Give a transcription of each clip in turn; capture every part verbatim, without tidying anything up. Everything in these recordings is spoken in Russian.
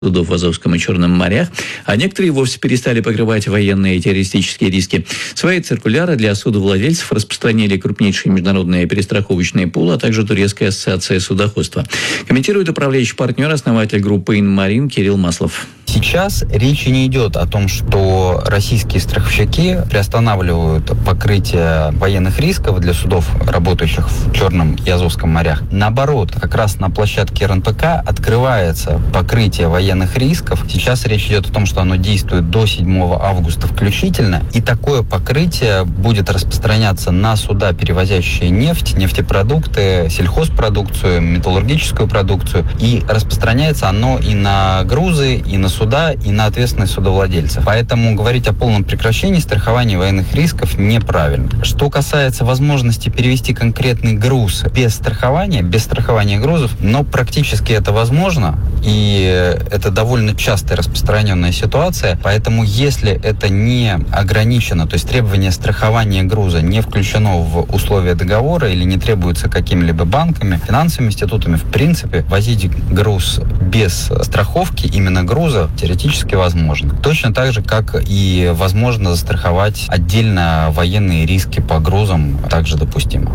судов в Азовском и Черном морях, а некоторые вовсе перестали покрывать военные и террористические риски. Свои циркуляры для судовладельцев распространили крупнейшие международные перестраховочные пулы, а также Турецкая ассоциация судоходства. Комментирует управляющий партнер, основатель группы Инмарин Кирилл Маслов. Сейчас речи не идет о том, что российские страховщики приостанавливают покрытие военных рисков для судов, работающих в Черном и Азовском морях. Наоборот, как раз на площадке эр эн пэ ка открывается покрытие военных рисков. Сейчас речь идет о том, что оно действует до седьмого августа включительно, и такое покрытие будет распространяться на суда, перевозящие нефть, нефтепродукты, сельхозпродукцию, металлургическую продукцию, и распространяется оно и на грузы, и на суда, суда и на ответственность судовладельцев. Поэтому говорить о полном прекращении страхования военных рисков неправильно. Что касается возможности перевести конкретный груз без страхования, без страхования грузов, но практически это возможно, и это довольно частая распространенная ситуация, поэтому если это не ограничено, то есть требование страхования груза не включено в условия договора или не требуется какими-либо банками, финансовыми институтами, в принципе, возить груз без страховки именно груза теоретически возможно. Точно так же, как и возможно застраховать отдельно военные риски по грузам, также допустимо.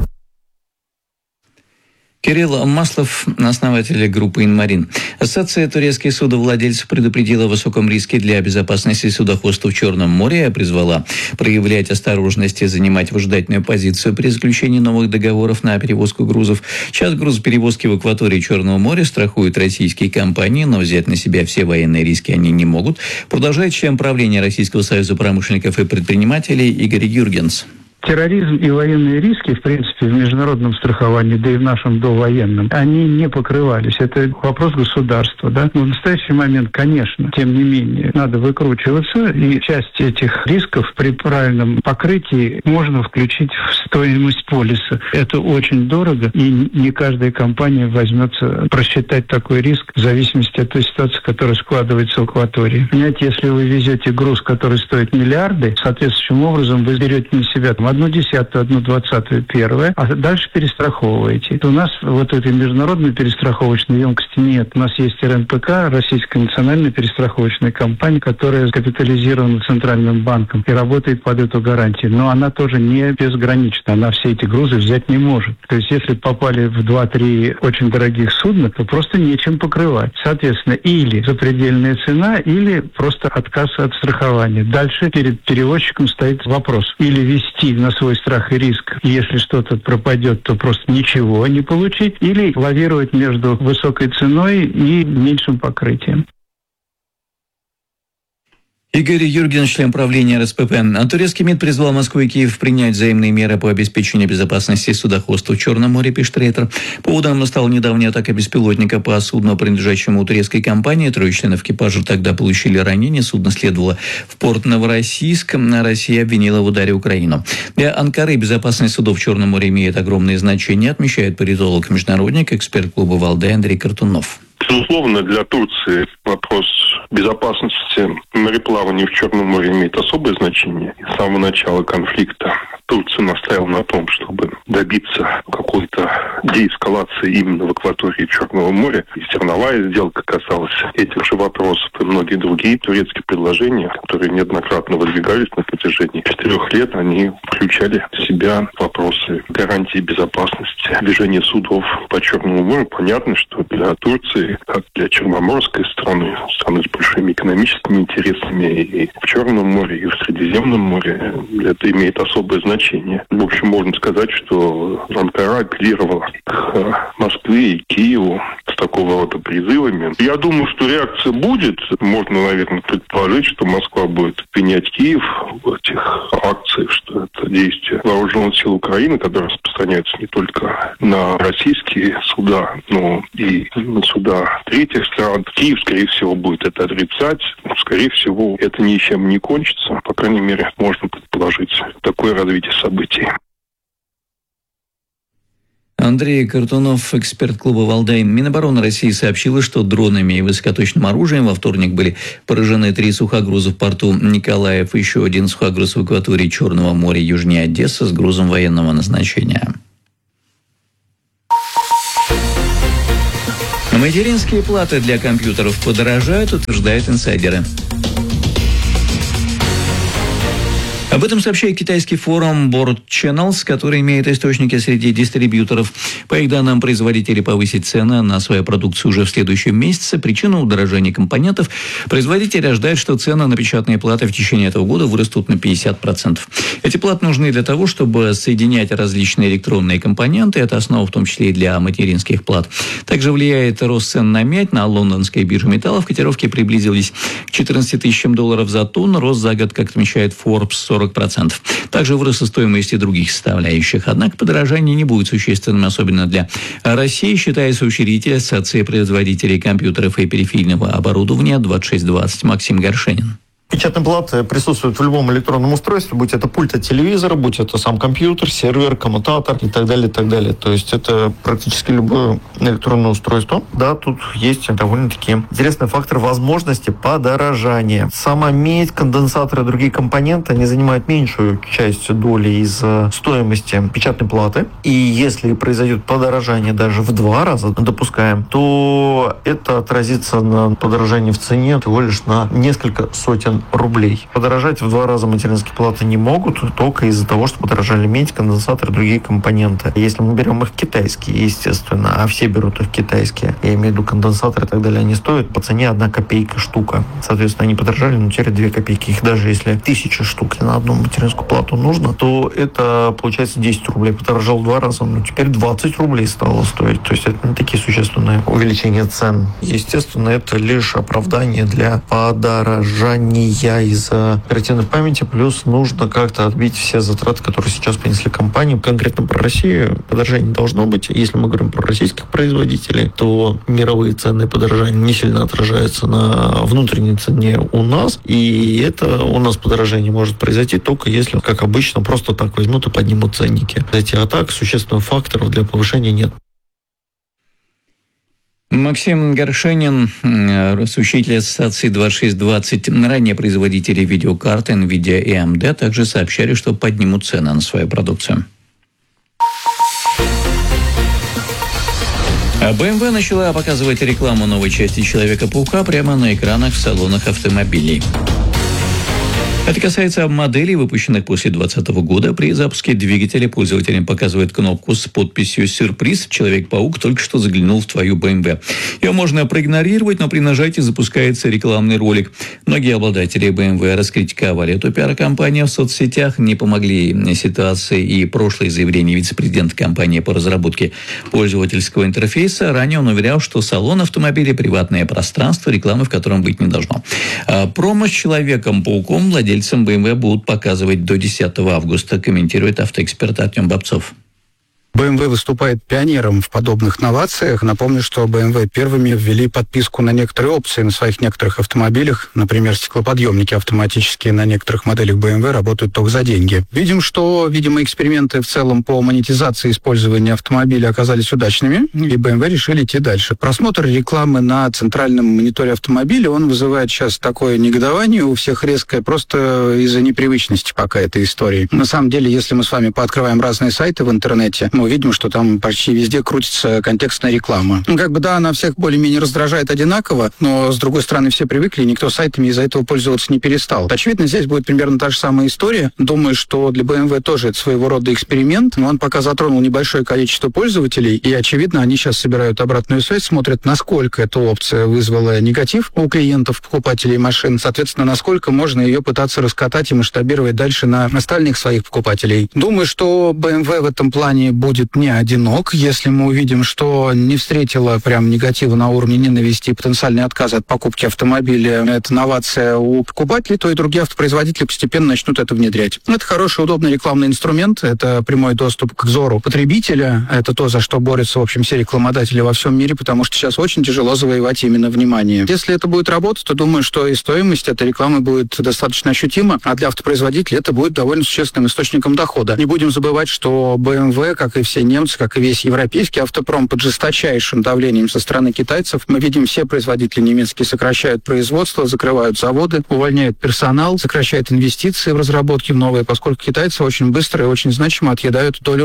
Кирилл Маслов, основатель группы «Инмарин». Ассоциация турецких судовладельцев предупредила о высоком риске для безопасности судоходства в Черном море и призвала проявлять осторожность и занимать выжидательную позицию при заключении новых договоров на перевозку грузов. Часть грузоперевозки в акватории Черного моря страхуют российские компании, но взять на себя все военные риски они не могут. Продолжает член правления Российского союза промышленников и предпринимателей Игорь Юргенс. Терроризм и военные риски, в принципе, в международном страховании, да и в нашем довоенном, они не покрывались. Это вопрос государства, да. Но в настоящий момент, конечно, тем не менее, надо выкручиваться, и часть этих рисков при правильном покрытии можно включить в стоимость полиса. Это очень дорого, и не каждая компания возьмется просчитать такой риск в зависимости от той ситуации, которая складывается в акватории. Понимаете, если вы везете груз, который стоит миллиарды, соответствующим образом вы берете на себя там одну десятую, одну двадцатую, первое, а дальше перестраховываете. У нас вот этой международной перестраховочной емкости нет. У нас есть эр эн пэ ка, Российская национальная перестраховочная компания, которая капитализирована Центральным банком и работает под эту гарантию. Но она тоже не безгранична. Она все эти грузы взять не может. То есть, если попали в два-три очень дорогих судна, то просто нечем покрывать. Соответственно, или запредельная цена, или просто отказ от страхования. Дальше перед перевозчиком стоит вопрос. Или вести на свой страх и риск, если что-то пропадет, то просто ничего не получить, или лавировать между высокой ценой и меньшим покрытием. Игорь Юрген, член правления эр эс пэ пэ. Турецкий МИД призвал Москву и Киев принять взаимные меры по обеспечению безопасности судоходства в Черном море, пишет Рейтер. Поводом стала недавняя атака беспилотника по судну, принадлежащему турецкой компании. Трое членов экипажа тогда получили ранения. Судно следовало в порт Новороссийск. Россия обвинила в ударе Украину. Для Анкары безопасность судов в Черном море имеет огромное значение, отмечает политолог-международник, эксперт клуба «Валдай» Андрей Картунов. Безусловно, для Турции вопрос безопасности мореплавания в Черном море имеет особое значение. С самого начала конфликта Турция настаивала на том, чтобы добиться какой-то деэскалации именно в акватории Черного моря. И зерновая сделка касалась этих же вопросов и многие другие турецкие предложения, которые неоднократно выдвигались на протяжении четырех лет, они включали в себя вопросы гарантии безопасности движения судов по Черному морю. Понятно, что для Турции, как для черноморской страны, страны с большими экономическими интересами и в Черном море, и в Средиземном море, это имеет особое значение. В общем, можно сказать, что Анкара апеллировала к Москве и Киеву с такого рода призывами. Я думаю, что реакция будет. Можно, наверное, предположить, что Москва будет обвинять Киев в этих акциях, что это действие вооруженных сил Украины, которые распространяются не только на российские суда, но и на суда третьих стран. Киев, скорее всего, будет это отрицать. Скорее всего, это ничем не кончится. По крайней мере, можно предположить такое развитие событий. Андрей Картунов, эксперт клуба «Валдай». Минобороны России сообщила, что дронами и высокоточным оружием во вторник были поражены три сухогруза в порту Николаев, еще один сухогруз в акватории Черного моря южнее Одессы с грузом военного назначения. Материнские платы для компьютеров подорожают, утверждают инсайдеры. Об этом сообщает китайский форум Board Channels, который имеет источники среди дистрибьюторов. По их данным, производители повысят цены на свою продукцию уже в следующем месяце. Причина удорожания компонентов. Производители ожидают, что цены на печатные платы в течение этого года вырастут на пятьдесят процентов. Эти платы нужны для того, чтобы соединять различные электронные компоненты. Это основа в том числе и для материнских плат. Также влияет рост цен на медь. На лондонской бирже металлов котировки приблизились к четырнадцати тысячам долларов за тонну. Рост за год, как отмечает Forbes, сорок процентов. Также выросла стоимость и других составляющих. Однако подорожание не будет существенным, особенно для России, считает соучредитель Ассоциации производителей компьютеров и периферийного оборудования двадцать шесть двадцать Максим Горшенин. Печатные платы присутствуют в любом электронном устройстве, будь это пульт от телевизора, будь это сам компьютер, сервер, коммутатор и так далее, и так далее. То есть это практически любое электронное устройство. Да, тут есть довольно-таки интересный фактор возможности подорожания. Сама медь, конденсаторы и другие компоненты, они занимают меньшую часть доли из стоимости печатной платы. И если произойдет подорожание даже в два раза, допускаем, то это отразится на подорожании в цене всего лишь на несколько сотен рублей. Подорожать в два раза материнские платы не могут, только из-за того, что подорожали медь, конденсаторы и другие компоненты. Если мы берем их китайские, естественно, а все берут их китайские, я имею в виду конденсаторы и так далее, они стоят по цене одна копейка штука. Соответственно, они подорожали, но теперь две копейки. Их даже если тысяча штук на одну материнскую плату нужно, то это получается десять рублей. Подорожал в два раза, но теперь двадцать рублей стало стоить. То есть это не такие существенные увеличения цен. Естественно, это лишь оправдание для подорожания из-за оперативной памяти, плюс нужно как-то отбить все затраты, которые сейчас понесли компании. Конкретно про Россию подорожания не должно быть. Если мы говорим про российских производителей, то мировые цены подорожания не сильно отражаются на внутренней цене у нас, и это у нас подорожание может произойти только если, как обычно, просто так возьмут и поднимут ценники. Эти а так существенных факторов для повышения нет. Максим Горшенин, соучредитель Ассоциации двадцать шесть двадцать. Ранее производители видеокарт NVIDIA и эй эм ди также сообщали, что поднимут цены на свою продукцию. бэ эм вэ начала показывать рекламу новой части Человека-паука прямо на экранах в салонах автомобилей. Это касается моделей, выпущенных после две тысячи двадцатого года. При запуске двигателя пользователям показывает кнопку с подписью «Сюрприз. Человек-паук только что заглянул в твою бэ эм вэ». Ее можно проигнорировать, но при нажатии запускается рекламный ролик. Многие обладатели бэ эм вэ раскритиковали эту пиар-компанию в соцсетях. Не помогли ситуации и прошлые заявления вице-президента компании по разработке пользовательского интерфейса. Ранее он уверял, что салон автомобиля – приватное пространство, рекламы в котором быть не должно. А промо с Человеком-пауком владельцы бэ эм вэ будут показывать до десятого августа, комментирует автоэксперт Артем Бобцов. бэ эм вэ выступает пионером в подобных новациях. Напомню, что бэ эм вэ первыми ввели подписку на некоторые опции на своих некоторых автомобилях. Например, стеклоподъемники автоматические на некоторых моделях бэ эм вэ работают только за деньги. Видим, что, видимо, эксперименты в целом по монетизации использования автомобиля оказались удачными, и бэ эм вэ решили идти дальше. Просмотр рекламы на центральном мониторе автомобиля, он вызывает сейчас такое негодование у всех резкое, просто из-за непривычности пока этой истории. На самом деле, если мы с вами пооткрываем разные сайты в интернете, мы увидим, что там почти везде крутится контекстная реклама. Ну, как бы, да, она всех более-менее раздражает одинаково, но, с другой стороны, все привыкли, и никто сайтами из-за этого пользоваться не перестал. Очевидно, здесь будет примерно та же самая история. Думаю, что для бэ эм вэ тоже это своего рода эксперимент, но он пока затронул небольшое количество пользователей, и, очевидно, они сейчас собирают обратную связь, смотрят, насколько эта опция вызвала негатив у клиентов, покупателей машин, соответственно, насколько можно ее пытаться раскатать и масштабировать дальше на остальных своих покупателей. Думаю, что бэ эм вэ в этом плане будет не одинок. Если мы увидим, что не встретила прям негатива на уровне ненависти и потенциальный отказ от покупки автомобиля, это новация у покупателей, то и другие автопроизводители постепенно начнут это внедрять. Это хороший, удобный рекламный инструмент, это прямой доступ к взору потребителя, это то, за что борются, в общем, все рекламодатели во всем мире, потому что сейчас очень тяжело завоевать именно внимание. Если это будет работать, то думаю, что и стоимость этой рекламы будет достаточно ощутима, а для автопроизводителей это будет довольно существенным источником дохода. Не будем забывать, что бэ эм вэ, как и все немцы, как и весь европейский автопром, под жесточайшим давлением со стороны китайцев. Мы видим, все производители немецкие сокращают производство, закрывают заводы, увольняют персонал, сокращают инвестиции в разработки в новые, поскольку китайцы очень быстро и очень значимо отъедают долю рынка. рынка. В этих условиях, конечно, никакие дополнительные деньги лишними для тех же бэ эм вэ не будут.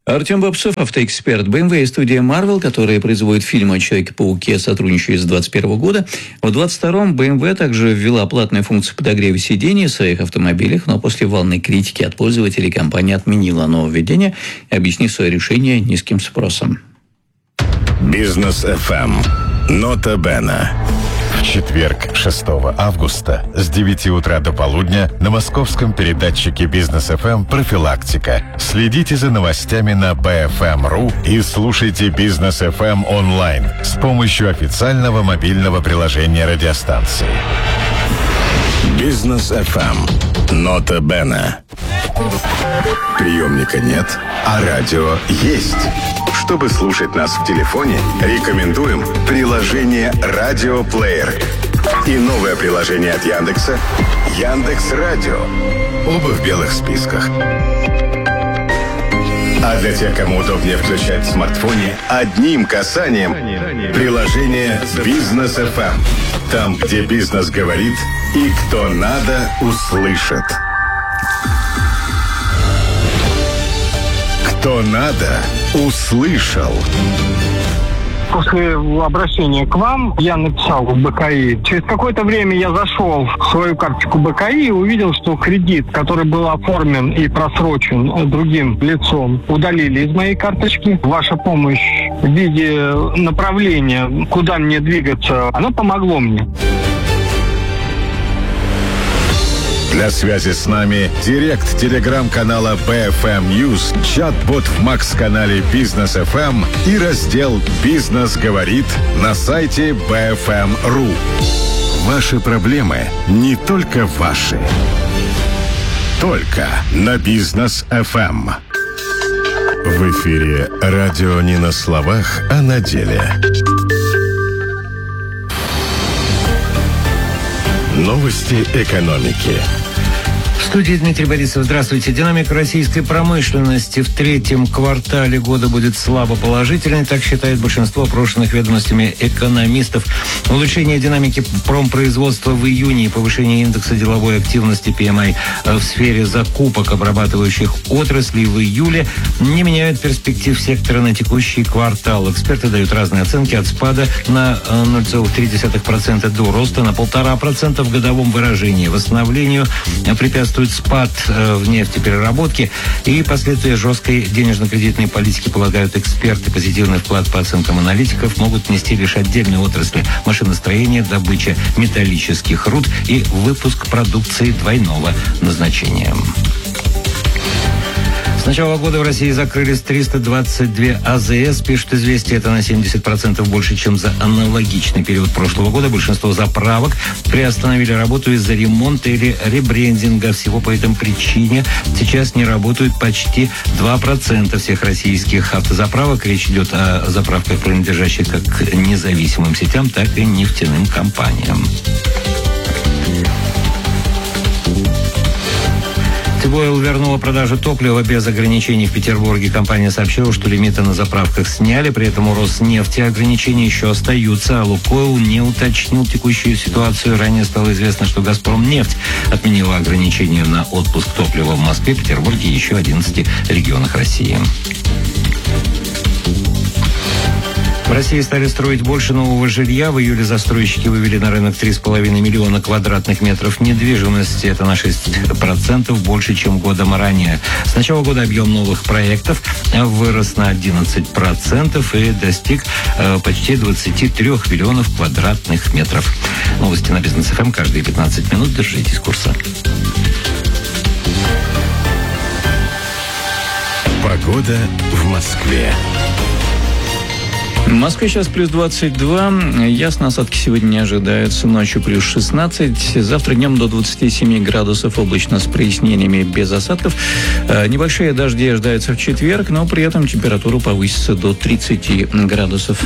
Артем Бобцов, автоэксперт. бэ эм вэ и студия Marvel, которые производят фильмы о Человеке-пауке, сотрудничают с двадцать первого года. В двадцать втором бэ эм вэ также ввела платную функцию подогрева сидений в своих автомобилях, но после волны критики от пользователей компания отменила нововведение, объяснив свое решение низким спросом. Бизнес эф эм. Нота Бена. В четверг, шестого августа, с девяти утра до полудня на московском передатчике Бизнес эф эм «Профилактика». Следите за новостями на би эф эм точка ру и слушайте Бизнес эф эм онлайн с помощью официального мобильного приложения радиостанции. Бизнес эф эм. Нота Бена. Приемника нет, а радио есть. Чтобы слушать нас в телефоне, рекомендуем приложение «Радиоплеер» и новое приложение от Яндекса «Яндекс Радио». Оба в белых списках. А для тех, кому удобнее включать в смартфоне, одним касанием приложение «Бизнес эф эм». Там, где бизнес говорит и кто надо, услышит. Кто надо, услышал. После обращения к вам я написал в бэ ка и. Через какое-то время я зашел в свою карточку бэ ка и и увидел, что кредит, который был оформлен и просрочен другим лицом, удалили из моей карточки. Ваша помощь в виде направления, куда мне двигаться, она помогла мне. Для связи с нами директ телеграм-канала би эф эм News, чат-бот в Макс-канале Бизнес эф эм и раздел «Бизнес говорит» на сайте би эф эм точка ру. Ваши проблемы не только ваши. Только на Бизнес эф эм. В эфире радио не на словах, а на деле. Новости экономики. В студии Дмитрий Борисов. Здравствуйте. Динамика российской промышленности в третьем квартале года будет слабо положительной, так считает большинство опрошенных ведомостями экономистов. Улучшение динамики промпроизводства в июне и повышение индекса деловой активности пи эм ай в сфере закупок обрабатывающих отраслей в июле не меняют перспектив сектора на текущий квартал. Эксперты дают разные оценки от спада на ноль целых три десятых процента до роста на полтора процента в годовом выражении. Восстановлению препятствует спад в нефтепереработке и последствия жесткой денежно-кредитной политики, полагают эксперты. Позитивный вклад по оценкам аналитиков могут внести лишь отдельные отрасли: машиностроение, добыча металлических руд и выпуск продукции двойного назначения. С начала года в России закрылись триста двадцать две а зэ эс, пишет «Известия». Это на семьдесят процентов больше, чем за аналогичный период прошлого года. Большинство заправок приостановили работу из-за ремонта или ребрендинга. Всего по этой причине сейчас не работают почти два процента всех российских автозаправок. Речь идет о заправках, принадлежащих как независимым сетям, так и нефтяным компаниям. Лукойл вернула продажу топлива без ограничений в Петербурге. Компания сообщила, что лимиты на заправках сняли, при этом у Роснефти ограничения еще остаются, а Лукойл не уточнил текущую ситуацию. Ранее стало известно, что «Газпромнефть» отменила ограничения на отпуск топлива в Москве, Петербурге и еще одиннадцати регионах России. В России стали строить больше нового жилья. В июле застройщики вывели на рынок три с половиной миллиона квадратных метров недвижимости. Это на шесть процентов больше, чем годом ранее. С начала года объем новых проектов вырос на одиннадцать процентов и достиг э, почти двадцати трёх миллионов квадратных метров. Новости на Бизнес эф эм каждые пятнадцать минут. Держитесь курса. Погода в Москве. В Москве сейчас плюс двадцать два. Ясно, осадки сегодня не ожидаются. Ночью плюс шестнадцать. Завтра днем до двадцати семи градусов. Облачно с прояснениями без осадков. Небольшие дожди ожидаются в четверг, но при этом температура повысится до тридцати градусов.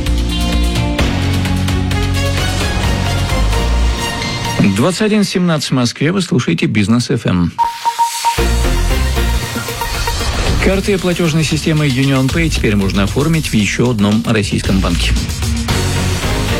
двадцать один семнадцать в Москве. Вы слушаете Бизнес эф эм. Карты платежной системы UnionPay теперь можно оформить в еще одном российском банке.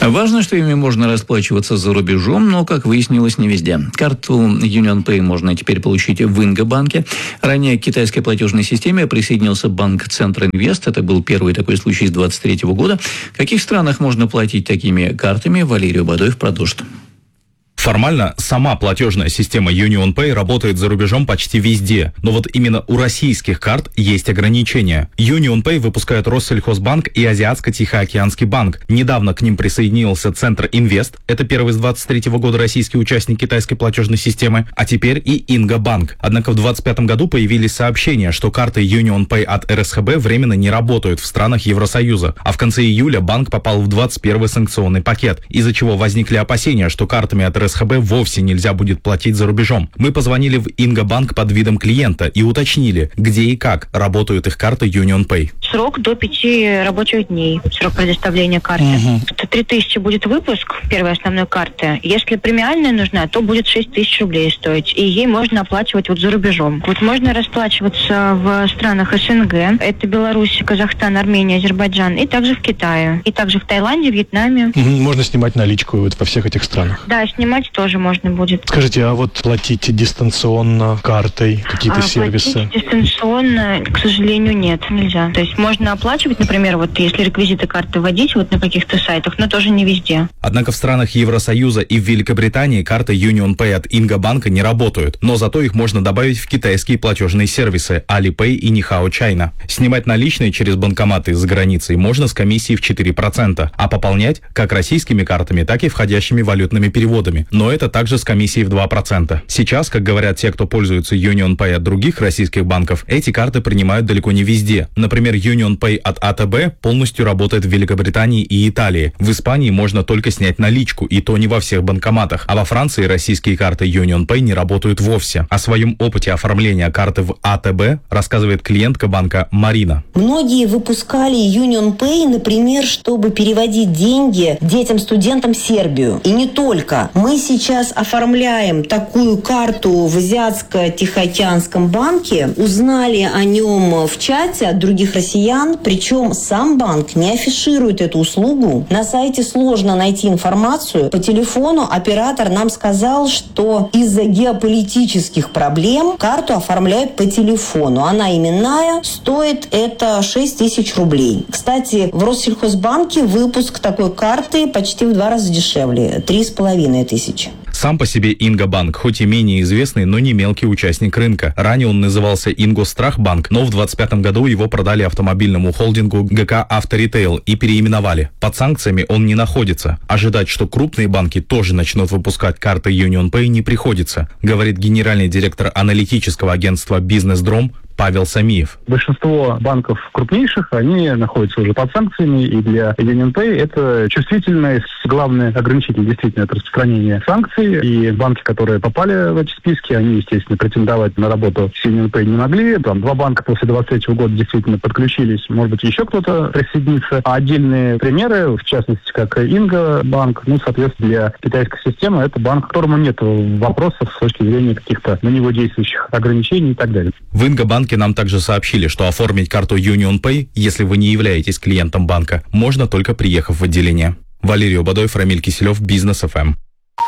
Важно, что ими можно расплачиваться за рубежом, но, как выяснилось, не везде. Карту UnionPay можно теперь получить в Инго-банке. Ранее к китайской платежной системе присоединился банк Центр-Инвест. Это был первый такой случай с двадцать третьего года. В каких странах можно платить такими картами? Валерий Бадоев продолжит. Формально сама платежная система UnionPay работает за рубежом почти везде, но вот именно у российских карт есть ограничения. UnionPay выпускают Россельхозбанк и Азиатско-Тихоокеанский банк. Недавно к ним присоединился Центр Инвест, это первый с двадцать третьего года российский участник китайской платежной системы, а теперь и Инго-банк. Однако в двадцать пятом году появились сообщения, что карты UnionPay от эр эс ха бэ временно не работают в странах Евросоюза, а в конце июля банк попал в двадцать первый санкционный пакет, из-за чего возникли опасения, что картами от эр эс ха бэ вовсе нельзя будет платить за рубежом. Мы позвонили в Инго-банк под видом клиента и уточнили, где и как работают их карты UnionPay. Срок до пяти рабочих дней, срок предоставления карты. Угу. Это три тысячи будет выпуск первой основной карты. Если премиальная нужна, то будет шесть тысяч рублей стоить. И ей можно оплачивать вот за рубежом. Вот можно расплачиваться в странах эс эн гэ. Это Беларусь, Казахстан, Армения, Азербайджан. И также в Китае. И также в Таиланде, Вьетнаме. Угу. Можно снимать наличку вот во всех этих странах. Да, снимать тоже можно будет. Скажите, а вот платить дистанционно картой, какие-то а, сервисы? Платить дистанционно, к сожалению, нет, нельзя. То есть можно оплачивать, например, вот если реквизиты карты вводить вот на каких-то сайтах, но тоже не везде. Однако в странах Евросоюза и в Великобритании карты UnionPay от Инго-банка не работают, но зато их можно добавить в китайские платежные сервисы Alipay и Nihao China. Снимать наличные через банкоматы за границей можно с комиссией в четыре процента, а пополнять как российскими картами, так и входящими валютными переводами. Но это также с комиссией в два процента. Сейчас, как говорят те, кто пользуется UnionPay от других российских банков, эти карты принимают далеко не везде. Например, UnionPay от а тэ бэ полностью работает в Великобритании и Италии. В Испании можно только снять наличку, и то не во всех банкоматах. А во Франции российские карты UnionPay не работают вовсе. О своем опыте оформления карты в а тэ бэ рассказывает клиентка банка Марина. Многие выпускали UnionPay, например, чтобы переводить деньги детям-студентам в Сербию. И не только. Мы сейчас оформляем такую карту в Азиатско-Тихоокеанском банке. Узнали о нем в чате от других россиян. Причем сам банк не афиширует эту услугу. На сайте сложно найти информацию. По телефону оператор нам сказал, что из-за геополитических проблем карту оформляют по телефону. Она именная, стоит это шесть тысяч рублей. Кстати, в Россельхозбанке выпуск такой карты почти в два раза дешевле. Три с половиной тысячи. Сам по себе Инго-банк, хоть и менее известный, но не мелкий участник рынка. Ранее он назывался Ингострахбанк, но в двадцать пятом году его продали автомобильному холдингу гэ ка Авторитейл и переименовали. Под санкциями он не находится. Ожидать, что крупные банки тоже начнут выпускать карты UnionPay, не приходится, говорит генеральный директор аналитического агентства «Бизнес-Дром» Павел Самиев. Большинство банков крупнейших, они находятся уже под санкциями, и для UnionPay это чувствительный, главный ограничитель действительно это распространение санкций, и банки, которые попали в эти списки, они, естественно, претендовать на работу с UnionPay не могли. Там два банка после двадцать третьего года действительно подключились, может быть, еще кто-то присоединится. А отдельные примеры, в частности, как Инго-банк, ну, соответственно, для китайской системы, это банк, которому нет вопросов с точки зрения каких-то на него действующих ограничений и так далее. В Инго-банке нам также сообщили, что оформить карту UnionPay, если вы не являетесь клиентом банка, можно только приехав в отделение. Валерий Бадоев, Рамиль Киселев, Бизнес эф эм.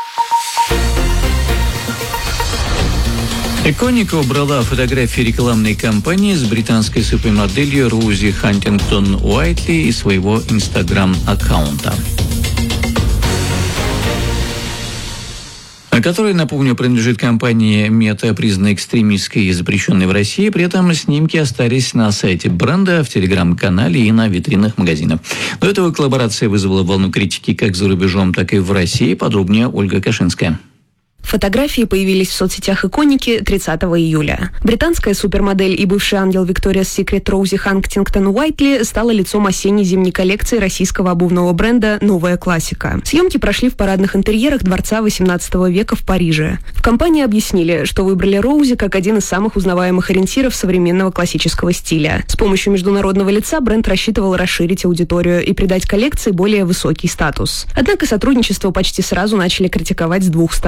Иконика убрала фотографии рекламной кампании с британской супермоделью Роузи Хантингтон-Уайтли из своего инстаграм-аккаунта, который, напомню, принадлежит компании Meta, признанной экстремистской и запрещенной в России. При этом снимки остались на сайте бренда, в телеграм-канале и на витринах магазинов. До этого коллаборация вызвала волну критики как за рубежом, так и в России. Подробнее Ольга Кашинская. Фотографии появились в соцсетях иконики тридцатого июля. Британская супермодель и бывший ангел Victoria's Secret Роузи Хантингтон-Уайтли стала лицом осенне-зимней коллекции российского обувного бренда «Новая классика». Съемки прошли в парадных интерьерах дворца восемнадцатого века в Париже. В компании объяснили, что выбрали Роузи как один из самых узнаваемых ориентиров современного классического стиля. С помощью международного лица бренд рассчитывал расширить аудиторию и придать коллекции более высокий статус. Однако сотрудничество почти сразу начали критиковать с двух сторон.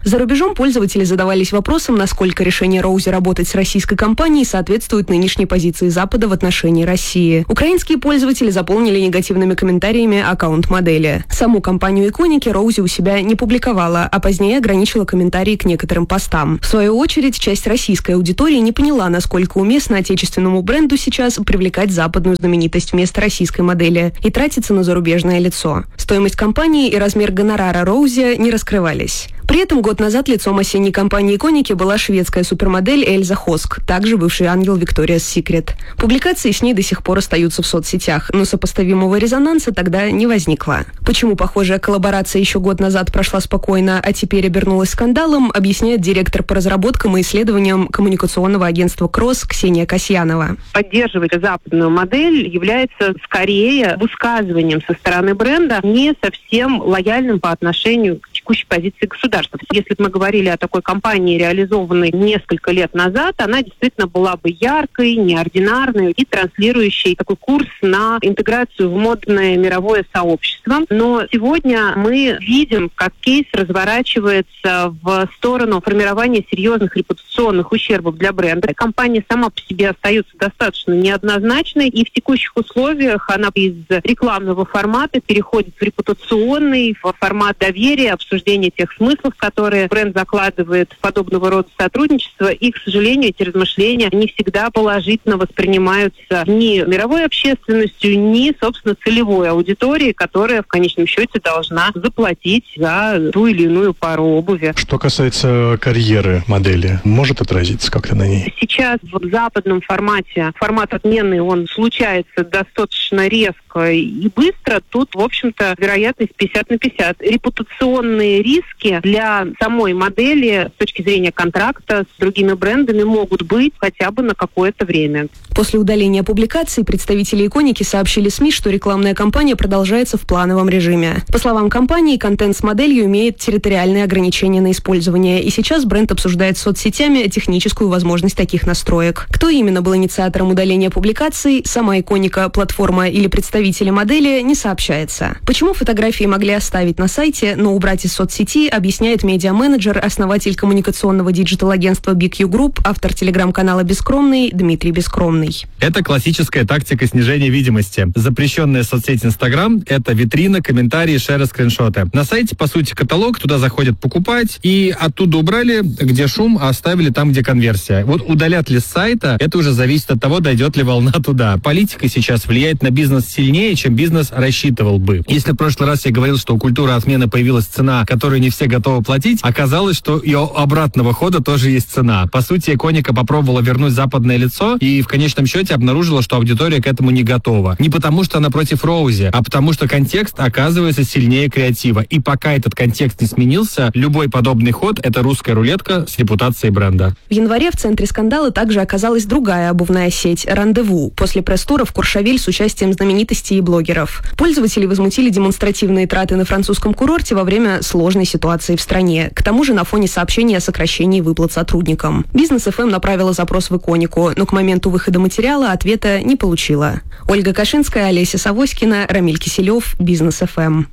За рубежом пользователи задавались вопросом, насколько решение Роузи работать с российской компанией соответствует нынешней позиции Запада в отношении России. Украинские пользователи заполнили негативными комментариями аккаунт модели. Саму компанию Иконики Роузи у себя не публиковала, а позднее ограничила комментарии к некоторым постам. В свою очередь, часть российской аудитории не поняла, насколько уместно отечественному бренду сейчас привлекать западную знаменитость вместо российской модели и тратиться на зарубежное лицо. Стоимость компании и размер гонорара Роузи не раскрывались. При этом год назад лицом осенней кампании «Иконики» была шведская супермодель Эльза Хоск, также бывший ангел Victoria's Secret. Публикации с ней до сих пор остаются в соцсетях, но сопоставимого резонанса тогда не возникло. Почему похожая коллаборация еще год назад прошла спокойно, а теперь обернулась скандалом, объясняет директор по разработкам и исследованиям коммуникационного агентства «Кросс» Ксения Касьянова. Поддерживать западную модель является скорее высказыванием со стороны бренда, не совсем лояльным по отношению к текущей позиции государства. Если бы мы говорили о такой кампании, реализованной несколько лет назад, она действительно была бы яркой, неординарной и транслирующей такой курс на интеграцию в модное мировое сообщество. Но сегодня мы видим, как кейс разворачивается в сторону формирования серьезных репутационных ущербов для бренда. Компания сама по себе остается достаточно неоднозначной, и в текущих условиях она из рекламного формата переходит в репутационный, в формат доверия, обсуждения тех смыслов, которые бренд закладывает в подобного рода сотрудничество, и, к сожалению, эти размышления не всегда положительно воспринимаются ни мировой общественностью, ни, собственно, целевой аудиторией, которая в конечном счете должна заплатить за ту или иную пару обуви. Что касается карьеры модели, может отразиться как-то на ней? Сейчас в западном формате, формат отмены, он случается достаточно резко и быстро. Тут, в общем-то, вероятность пятьдесят на пятьдесят. Репутационные риски для самой модели с точки зрения контракта с другими брендами могут быть хотя бы на какое-то время. После удаления публикаций представители «Иконики» сообщили СМИ, что рекламная кампания продолжается в плановом режиме. По словам компании, контент с моделью имеет территориальные ограничения на использование, и сейчас бренд обсуждает с соцсетями техническую возможность таких настроек. Кто именно был инициатором удаления публикаций, сама «Иконика», платформа или представители модели, не сообщается. Почему фотографии могли оставить на сайте, но убрать из соцсети, объясняет медиа-менеджер, основатель коммуникационного диджитал-агентства би кью Group, автор телеграм-канала «Бескромный» Дмитрий Бескромный. Это классическая тактика снижения видимости. Запрещенная соцсеть Инстаграм — это витрина, комментарии, шеры, скриншоты. На сайте, по сути, каталог, туда заходят покупать, и оттуда убрали, где шум, а оставили там, где конверсия. Вот удалят ли с сайта, это уже зависит от того, дойдет ли волна туда. Политика сейчас влияет на бизнес сильнее, чем бизнес рассчитывал бы. Если в прошлый раз я говорил, что у культуры отмены появилась цена, которую не все готовы платить, оказалось, что и у обратного хода тоже есть цена. По сути, «Иконика» попробовала вернуть западное лицо и в конечном счете обнаружила, что аудитория к этому не готова. Не потому, что она против Роузи, а потому, что контекст оказывается сильнее креатива. И пока этот контекст не сменился, любой подобный ход — это русская рулетка с репутацией бренда. В январе в центре скандала также оказалась другая обувная сеть «Рандеву» после пресс-тура в Куршавель с участием знаменитостей и блогеров. Пользователи возмутили демонстративные траты на французском курорте во время сложной ситуации в стране. К тому же на фоне сообщения о сокращении выплат сотрудникам. Бизнес эф эм направила запрос в «Иконику», но к моменту выхода материала ответа не получила. Ольга Кашинская, Олеся Савоськина, Рамиль Киселев, Бизнес эф эм.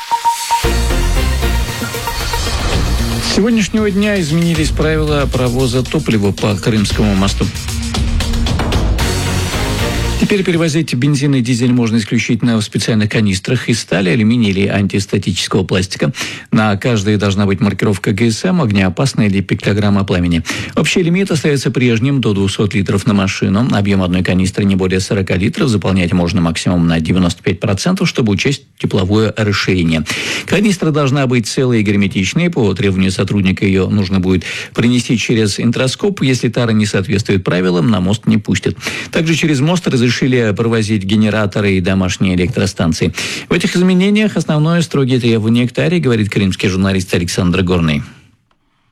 С сегодняшнего дня изменились правила провоза топлива по Крымскому мосту. Теперь перевозить бензин и дизель можно исключительно в специальных канистрах из стали, алюминия или антистатического пластика. На каждой должна быть маркировка гэ эс эм, огнеопасная или пиктограмма пламени. Общий лимит остается прежним до двухсот литров на машину. Объем одной канистры не более сорока литров. Заполнять можно максимум на девяносто пять процентов, чтобы учесть тепловое расширение. Канистра должна быть целой и герметичной. По требованию сотрудника ее нужно будет принести через интроскоп. Если тара не соответствует правилам, на мост не пустят. Также через мост разрешили провозить генераторы и домашние электростанции. В этих изменениях основное строгие требования к таре, говорит крымский журналист Александр Горный.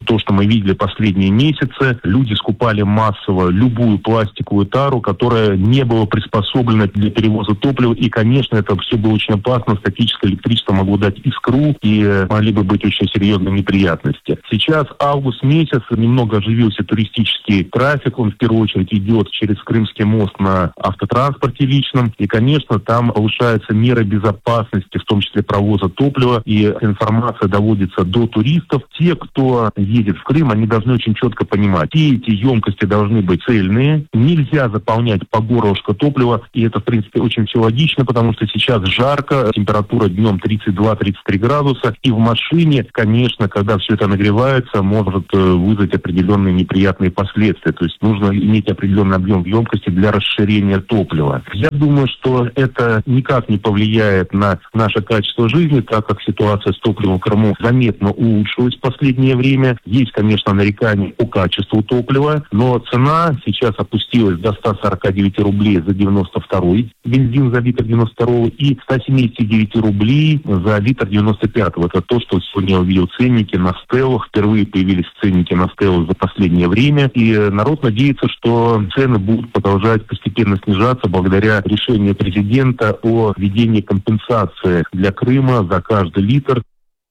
то, что мы видели последние месяцы, люди скупали массово любую пластиковую тару, которая не была приспособлена для перевоза топлива. И, конечно, это все было очень опасно. Статическое электричество могло дать искру, и могли бы быть очень серьезные неприятности. Сейчас август месяц, немного оживился туристический трафик. Он в первую очередь идет через Крымский мост на автотранспорте личном. И, конечно, там повышаются меры безопасности, в том числе провоза топлива. И информация доводится до туристов. Те, кто едет в Крым, они должны очень четко понимать, все эти емкости должны быть цельные. Нельзя заполнять по горлышко топлива. И это, в принципе, очень все логично, потому что сейчас жарко, температура днем тридцать два - тридцать три градуса. И в машине, конечно, когда все это нагревается, может вызвать определенные неприятные последствия. То есть нужно иметь определенный объем емкости для расширения топлива. Я думаю, что это никак не повлияет на наше качество жизни, так как ситуация с топливом в Крыму заметно улучшилась в последнее время. Есть, конечно, нарекания по качеству топлива, но цена сейчас опустилась до ста сорока девяти рублей за девяносто второй бензин за литр девяносто второго и ста семидесяти девяти рублей за литр девяносто пятого. Это то, что сегодня я увидел ценники на стеллах. Впервые появились ценники на стеллах за последнее время. И народ надеется, что цены будут продолжать постепенно снижаться благодаря решению президента о введении компенсации для Крыма за каждый литр.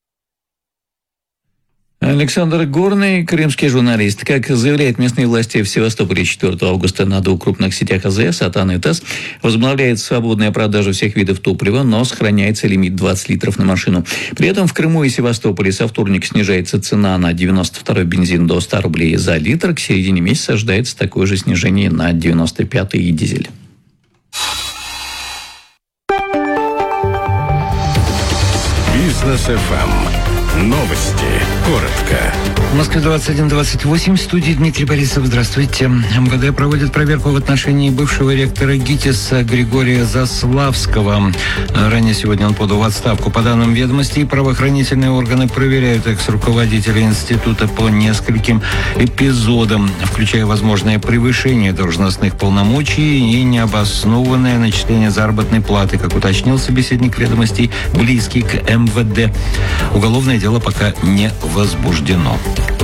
Александр Горный, крымский журналист. Как заявляют местные власти в Севастополе, четвёртого августа на двух крупных сетях АЗС, АТАН и ТЭС, возобновляет свободная продажа всех видов топлива, но сохраняется лимит двадцать литров на машину. При этом в Крыму и Севастополе со вторника снижается цена на девяносто второй бензин до ста рублей за литр. К середине месяца ожидается такое же снижение на девяносто пятый и дизель. Бизнес эф эм. Новости. Коротко. В Москве двадцать один двадцать восемь. В студии Дмитрий Борисов. Здравствуйте. МВД проводит проверку в отношении бывшего ректора ГИТИСа Григория Заславского. Ранее сегодня он подал в отставку. По данным ведомостей, правоохранительные органы проверяют экс-руководителя института по нескольким эпизодам, включая возможное превышение должностных полномочий и необоснованное начисление заработной платы, как уточнил собеседник ведомостей, близкий к МВД. Уголовное дело пока не возбуждено.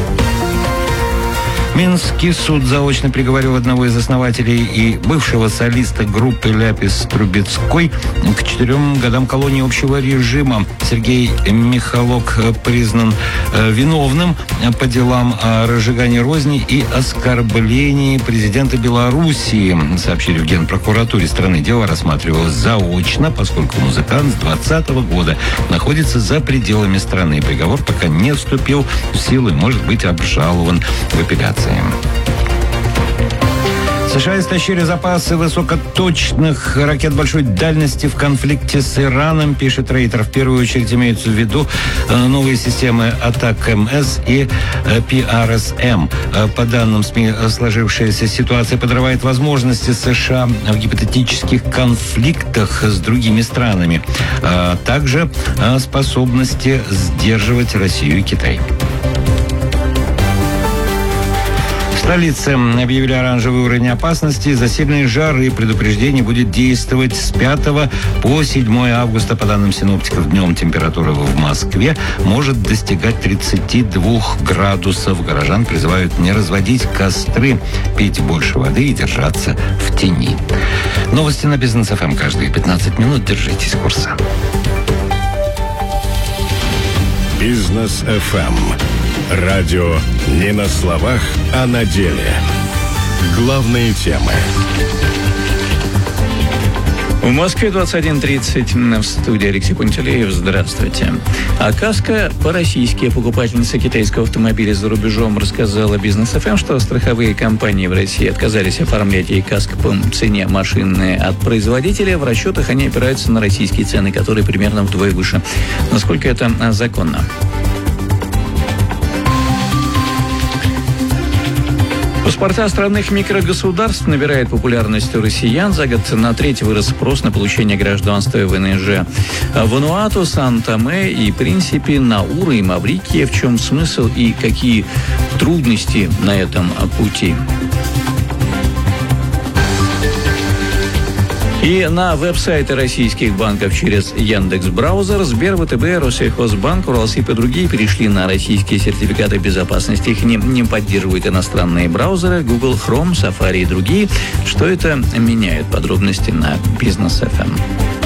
Минский суд заочно приговорил одного из основателей и бывшего солиста группы «Ляпис Трубецкой» к четырем годам колонии общего режима. Сергей Михалок признан виновным по делам о разжигании розни и оскорблении президента Белоруссии, сообщили в Генпрокуратуре страны. Дело рассматривалось заочно, поскольку музыкант с двадцатого года находится за пределами страны. Приговор пока не вступил в силу и может быть обжалован в апелляции. США истощили запасы высокоточных ракет большой дальности в конфликте с Ираном, пишет Рейтер. В первую очередь имеются в виду новые системы АТАК-МС и пи ар эс эм. По данным СМИ, сложившаяся ситуация подрывает возможности США в гипотетических конфликтах с другими странами, а также способности сдерживать Россию и Китай. В столице объявили оранжевый уровень опасности. За сильные жары предупреждение будет действовать с пятого по седьмое августа. По данным синоптиков, днем температура в Москве может достигать тридцати двух градусов. Горожан призывают не разводить костры, пить больше воды и держаться в тени. Новости на Бизнес эф эм каждые пятнадцать минут. Держитесь курса. Бизнес эф эм. Радио не на словах, а на деле. Главные темы. В Москве двадцать один тридцать. В студии Алексей Пантелеев. Здравствуйте. А каска по-российски. Покупательница китайского автомобиля за рубежом рассказала Бизнес эф эм, что страховые компании в России отказались оформлять ей каско по цене машины от производителя. В расчетах они опираются на российские цены, которые примерно вдвое выше. Насколько это законно? Паспорта странных микрогосударств набирают популярность у россиян. За год на треть вырос спрос на получение гражданства в эн же. Вануату, Сан-Томе и Принсипи, Наура и Маврикия. В чем смысл и какие трудности на этом пути? И на веб-сайты российских банков через Яндекс.Браузер Сбер, ВТБ, Россельхозбанк, Уралсиб и другие перешли на российские сертификаты безопасности. Их не, не поддерживают иностранные браузеры, Google Chrome, Safari и другие. Что это меняет? Подробности на Бизнес эф эм.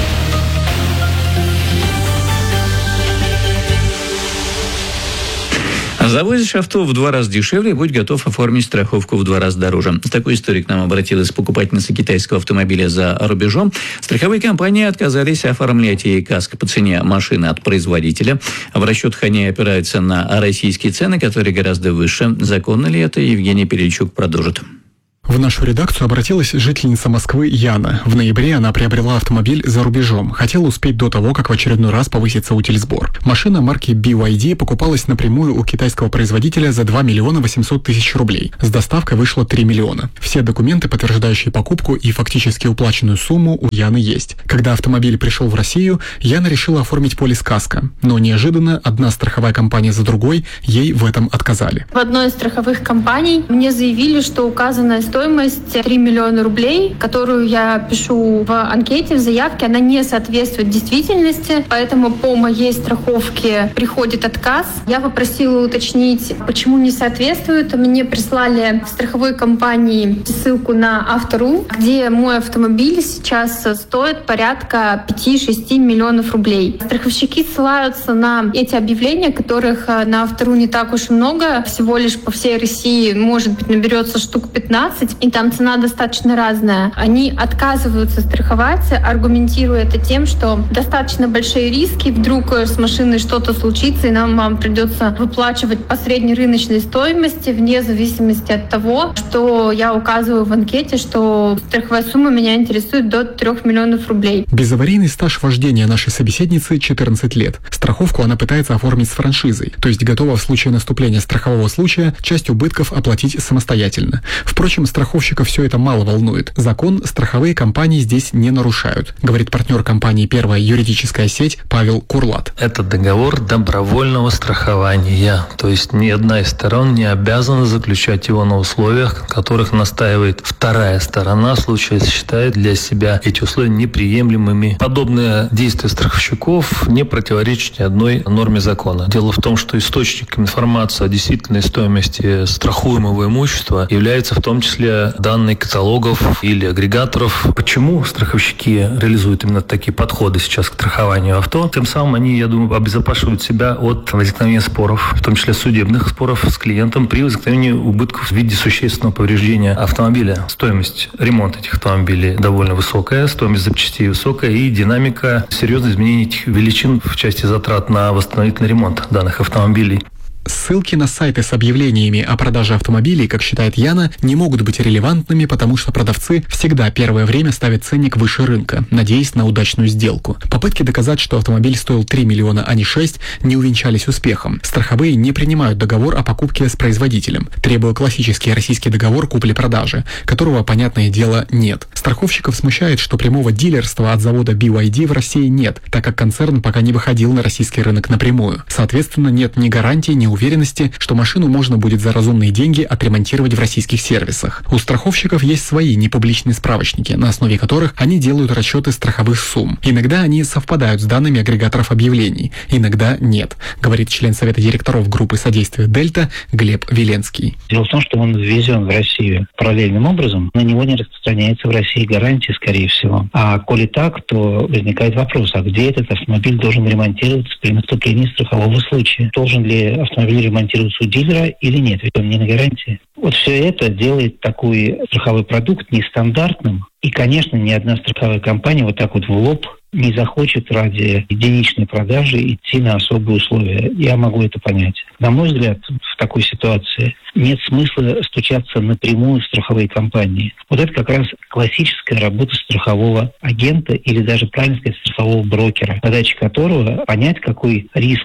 Завозишь авто в два раза дешевле, будь готов оформить страховку в два раза дороже. С такой историей к нам обратилась покупательница китайского автомобиля за рубежом. Страховые компании отказались оформлять ей каско по цене машины от производителя. В расчетах они опираются на российские цены, которые гораздо выше. Законно ли это? Евгений Перельчук продолжит. В нашу редакцию обратилась жительница Москвы Яна. В ноябре она приобрела автомобиль за рубежом. Хотела успеть до того, как в очередной раз повысится утильсбор. Машина марки би вай ди покупалась напрямую у китайского производителя за два миллиона восемьсот тысяч рублей. С доставкой вышло три миллиона. Все документы, подтверждающие покупку и фактически уплаченную сумму, у Яны есть. Когда автомобиль пришел в Россию, Яна решила оформить полис каско. Но неожиданно одна страховая компания за другой ей в этом отказали. В одной из страховых компаний мне заявили, что указанная стоимость Стоимость три миллиона рублей, которую я пишу в анкете, в заявке, она не соответствует действительности, поэтому по моей страховке приходит отказ. Я попросила уточнить, почему не соответствует. Мне прислали в страховой компании ссылку на Автору, где мой автомобиль сейчас стоит порядка пять-шесть миллионов рублей. Страховщики ссылаются на эти объявления, которых на Автору не так уж и много, всего лишь по всей России, может быть, наберется штук пятнадцать. И там цена достаточно разная. Они отказываются страховать, аргументируя это тем, что достаточно большие риски, вдруг с машиной что-то случится, и нам вам придется выплачивать по средней рыночной стоимости, вне зависимости от того, что я указываю в анкете, что страховая сумма меня интересует до трех миллионов рублей. Безаварийный стаж вождения нашей собеседницы четырнадцать лет. Страховку она пытается оформить с франшизой, то есть готова в случае наступления страхового случая часть убытков оплатить самостоятельно. Впрочем, страховщика все это мало волнует. Закон страховые компании здесь не нарушают, говорит партнер компании «Первая юридическая сеть» Павел Курлат. Это договор добровольного страхования, то есть ни одна из сторон не обязана заключать его на условиях, которых настаивает вторая сторона, в случае считает для себя эти условия неприемлемыми. Подобные действия страховщиков не противоречат ни одной норме закона. Дело в том, что источником информации о действительной стоимости страхуемого имущества является в том числе данные каталогов или агрегаторов. Почему страховщики реализуют именно такие подходы сейчас к страхованию авто? Тем самым они, я думаю, обезопасивают себя от возникновения споров, в том числе судебных споров с клиентом при возникновении убытков в виде существенного повреждения автомобиля. Стоимость ремонта этих автомобилей довольно высокая, стоимость запчастей высокая и динамика серьезных изменений этих величин в части затрат на восстановительный ремонт данных автомобилей. Ссылки на сайты с объявлениями о продаже автомобилей, как считает Яна, не могут быть релевантными, потому что продавцы всегда первое время ставят ценник выше рынка, надеясь на удачную сделку. Попытки доказать, что автомобиль стоил три миллиона, а не шесть, не увенчались успехом. Страховые не принимают договор о покупке с производителем, требуя классический российский договор купли-продажи, которого, понятное дело, нет. Страховщиков смущает, что прямого дилерства от завода би вай ди в России нет, так как концерн пока не выходил на российский рынок напрямую. Соответственно, нет ни гарантий, ни уверенности, что машину можно будет за разумные деньги отремонтировать в российских сервисах. У страховщиков есть свои непубличные справочники, на основе которых они делают расчеты страховых сумм. Иногда они совпадают с данными агрегаторов объявлений, иногда нет, говорит член совета директоров группы содействия «Дельта» Глеб Веленский. Дело в том, что он ввезен в Россию параллельным образом, на него не распространяется в России гарантия, скорее всего. А коли так, то возникает вопрос, а где этот автомобиль должен ремонтироваться при наступлении страхового случая? Должен ли автомобиль ремонтируется у дилера или нет, ведь он не на гарантии. Вот все это делает такой страховой продукт нестандартным. И, конечно, ни одна страховая компания вот так вот в лоб не захочет ради единичной продажи идти на особые условия. Я могу это понять. На мой взгляд, в такой ситуации нет смысла стучаться напрямую в страховые компании. Вот это как раз классическая работа страхового агента или даже, правильно сказать, страхового брокера, задача которого понять, какой риск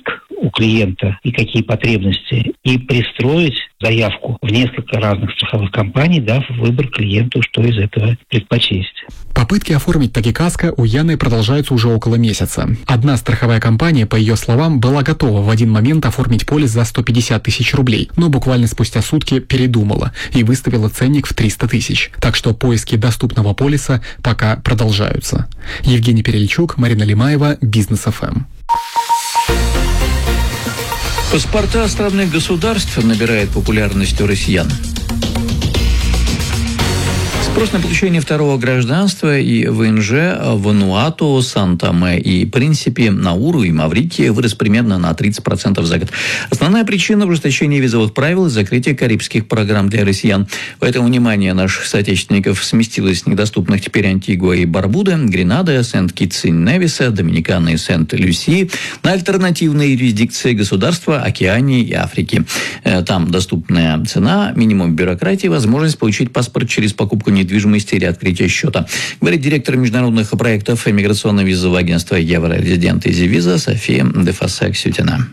у клиента и какие потребности, и пристроить заявку в несколько разных страховых компаний, дав выбор клиенту, что из этого предпочесть. Попытки оформить таки каско у Яны продолжаются уже около месяца. Одна страховая компания, по ее словам, была готова в один момент оформить полис за сто пятьдесят тысяч рублей, но буквально спустя сутки передумала и выставила ценник в триста тысяч. Так что поиски доступного полиса пока продолжаются. Евгений Перельчук, Марина Лимаева, Бизнес эф эм. Паспорта островных государств набирает популярность у россиян. Спрос на получение второго гражданства и ВНЖ в Вануату, Сан-Томе и Принсипи, Науру и Маврикии вырос примерно на тридцать процентов за год. Основная причина – в ужесточении визовых правил и закрытия карибских программ для россиян. Поэтому внимание наших соотечественников сместилось с недоступных теперь Антигуа и Барбуда, Гренады, Сент-Китс и Невиса, Доминиканы и Сент-Люсии на альтернативные юрисдикции государства Океании и Африки. Там доступная цена, минимум бюрократии, возможность получить паспорт через покупку недвижимости недвижимости или открытия счета. Говорит директор международных проектов иммиграционно-визового агентства Еврорезидент Изивиза София Дефасе-Ксютина.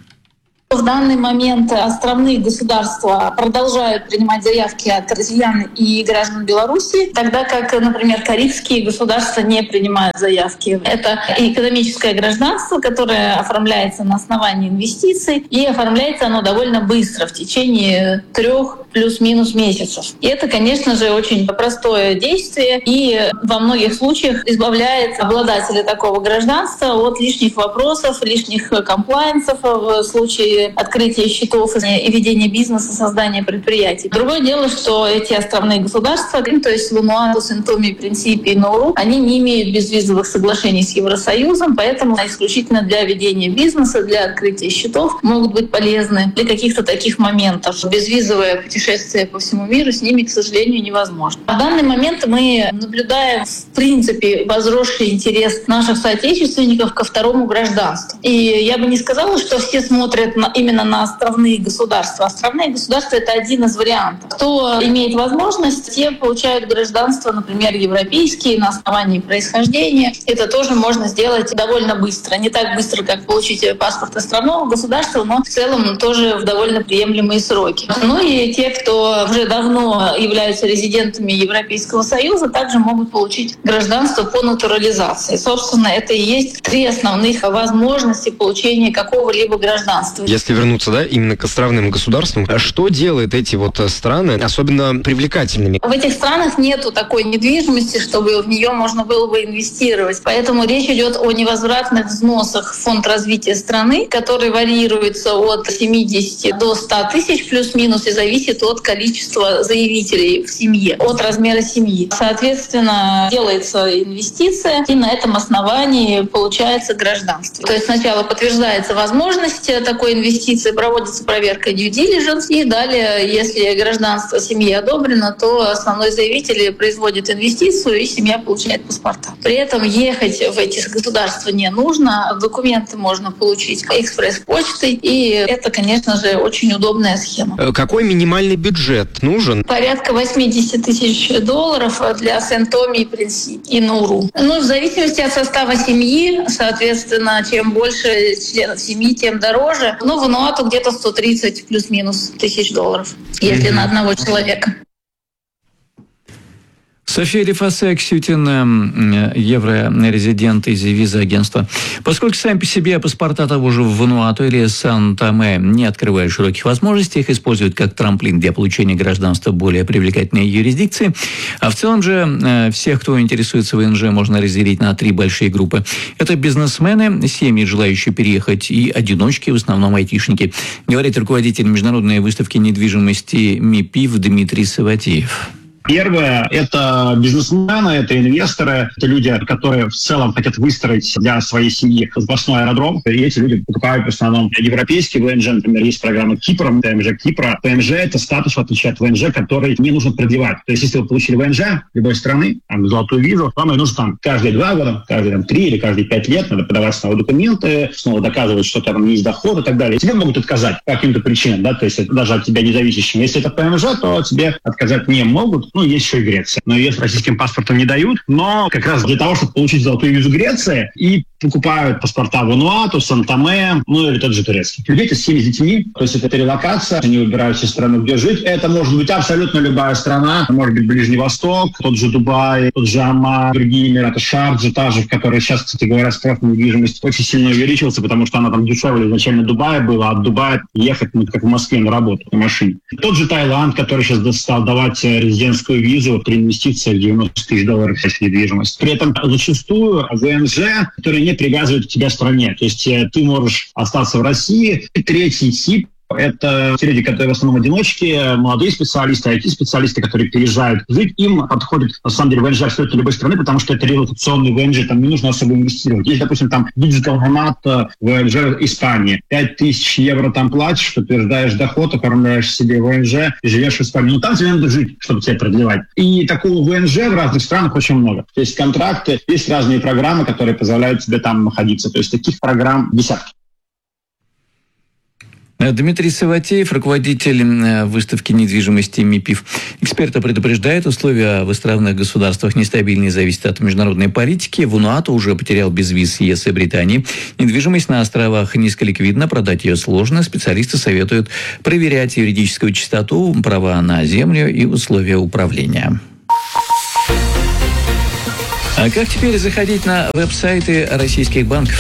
В данный момент островные государства продолжают принимать заявки от россиян и граждан Беларуси, тогда как, например, карибские государства не принимают заявки. Это экономическое гражданство, которое оформляется на основании инвестиций, и оформляется оно довольно быстро, в течение трех плюс-минус месяцев. И это, конечно же, очень простое действие, и во многих случаях избавляет обладателя такого гражданства от лишних вопросов, лишних комплайенсов в случае открытия счетов и ведения бизнеса, создания предприятий. Другое дело, что эти островные государства, то есть Вануату, Сен-Томе, Принсипи и Науру, они не имеют безвизовых соглашений с Евросоюзом, поэтому исключительно для ведения бизнеса, для открытия счетов могут быть полезны для каких-то таких моментов. Безвизовое путешествие по всему миру с ними, к сожалению, невозможно. В данный момент мы наблюдаем, в принципе, возросший интерес наших соотечественников ко второму гражданству. И я бы не сказала, что все смотрят на именно на островные государства. Островные государства — это один из вариантов. Кто имеет возможность, те получают гражданство, например, европейские, на основании происхождения. Это тоже можно сделать довольно быстро. Не так быстро, как получить паспорт островного государства, но в целом тоже в довольно приемлемые сроки. Ну и те, кто уже давно являются резидентами Европейского Союза, также могут получить гражданство по натурализации. Собственно, это и есть три основных возможности получения какого-либо гражданства. Если вернуться, да, именно к островным государствам, что делает эти вот страны особенно привлекательными? В этих странах нету такой недвижимости, чтобы в нее можно было бы инвестировать. Поэтому речь идет о невозвратных взносах в фонд развития страны, который варьируется от семидесяти до ста тысяч плюс-минус и зависит от количества заявителей в семье, от размера семьи. Соответственно, делается инвестиция, и на этом основании получается гражданство. То есть сначала подтверждается возможность такой инвестиции, проводится проверка due diligence, и далее, если гражданство семьи одобрено, то основной заявитель производит инвестицию, и семья получает паспорта. При этом ехать в эти государства не нужно, документы можно получить экспресс-почтой, и это, конечно же, очень удобная схема. Какой минимальный бюджет нужен? Порядка восемьдесят тысяч долларов для Сен-Томе и Принсипи и Науру. Ну, в зависимости от состава семьи, соответственно, чем больше членов семьи, тем дороже. Ну, в Вануату где-то сто тридцать плюс-минус тысяч долларов, если mm-hmm. на одного человека. София Дефасе-Ксютина, еврорезидент из виза агентства. Поскольку сами по себе паспорта того же в Вануату или Сан-Томе не открывают широких возможностей, их используют как трамплин для получения гражданства более привлекательной юрисдикции. А в целом же всех, кто интересуется ВНЖ, можно разделить на три большие группы. Это бизнесмены, семьи, желающие переехать, и одиночки, в основном айтишники. Говорит руководитель международной выставки недвижимости МИПИВ Дмитрий Саватеев. Первое – это бизнесмены, это инвесторы, это люди, которые в целом хотят выстроить для своей семьи запасной аэродром. И эти люди покупают в основном европейские ВНЖ, например, есть программа Кипра, ПМЖ Кипра. ПМЖ – это статус, в отличие от ВНЖ, который не нужно продлевать. То есть, если вы получили ВНЖ любой страны, там, золотую визу, вам ее нужно там каждые два года, каждые там, три или каждые пять лет, надо подавать снова документы, снова доказывать, что там есть доход и так далее. Тебе могут отказать по каким-то причинам, да, то есть это даже от тебя независящим. Если это ПМЖ, то тебе отказать не могут. Ну, есть еще и Греция. Но ее с российским паспортом не дают. Но как раз для того, чтобы получить золотую визу Греции и покупают паспорта в Вануату, Сан-Томе, ну или тот же турецкий. Дети с семьей с детьми, то есть это релокация, они выбирают себе страну, где жить. Это может быть абсолютно любая страна, может быть Ближний Восток, тот же Дубай, тот же Оман, другие Эмираты, Шарджа, та же, в которой сейчас, кстати говоря, спрос на недвижимость очень сильно увеличился, потому что она там дешевле изначально Дубая была, а от Дубая ехать, ну, как в Москве на работу на машине. Тот же Таиланд, который сейчас стал давать резидентскую визу при инвестиции в девяносто тысяч долларов в недвижимость. При этом зачастую ВНЖ, которые не привязывают к тебя в стране. То есть ты можешь остаться в России. И третий тип — это те люди, которые в основном одиночки, молодые специалисты, ай ти-специалисты, которые переезжают жить. Им подходит, на самом деле, ВНЖ абсолютно любой страны, потому что это релокационный ВНЖ, там не нужно особо инвестировать. Есть, допустим, там Digital Nomad ВНЖ Испании. пять тысяч евро там платишь, подтверждаешь доход, оформляешь себе ВНЖ и живешь в Испании. Но там тебе надо жить, чтобы тебя продлевать. И такого ВНЖ в разных странах очень много. То есть контракты, есть разные программы, которые позволяют тебе там находиться. То есть таких программ десятки. Дмитрий Саватеев, руководитель выставки недвижимости МИПИФ. Эксперты предупреждают, условия в островных государствах нестабильные, зависят от международной политики. Вануату уже потерял безвиз ЕС и Британии. Недвижимость на островах низколиквидна, продать ее сложно. Специалисты советуют проверять юридическую чистоту, права на землю и условия управления. А как теперь заходить на веб-сайты российских банков?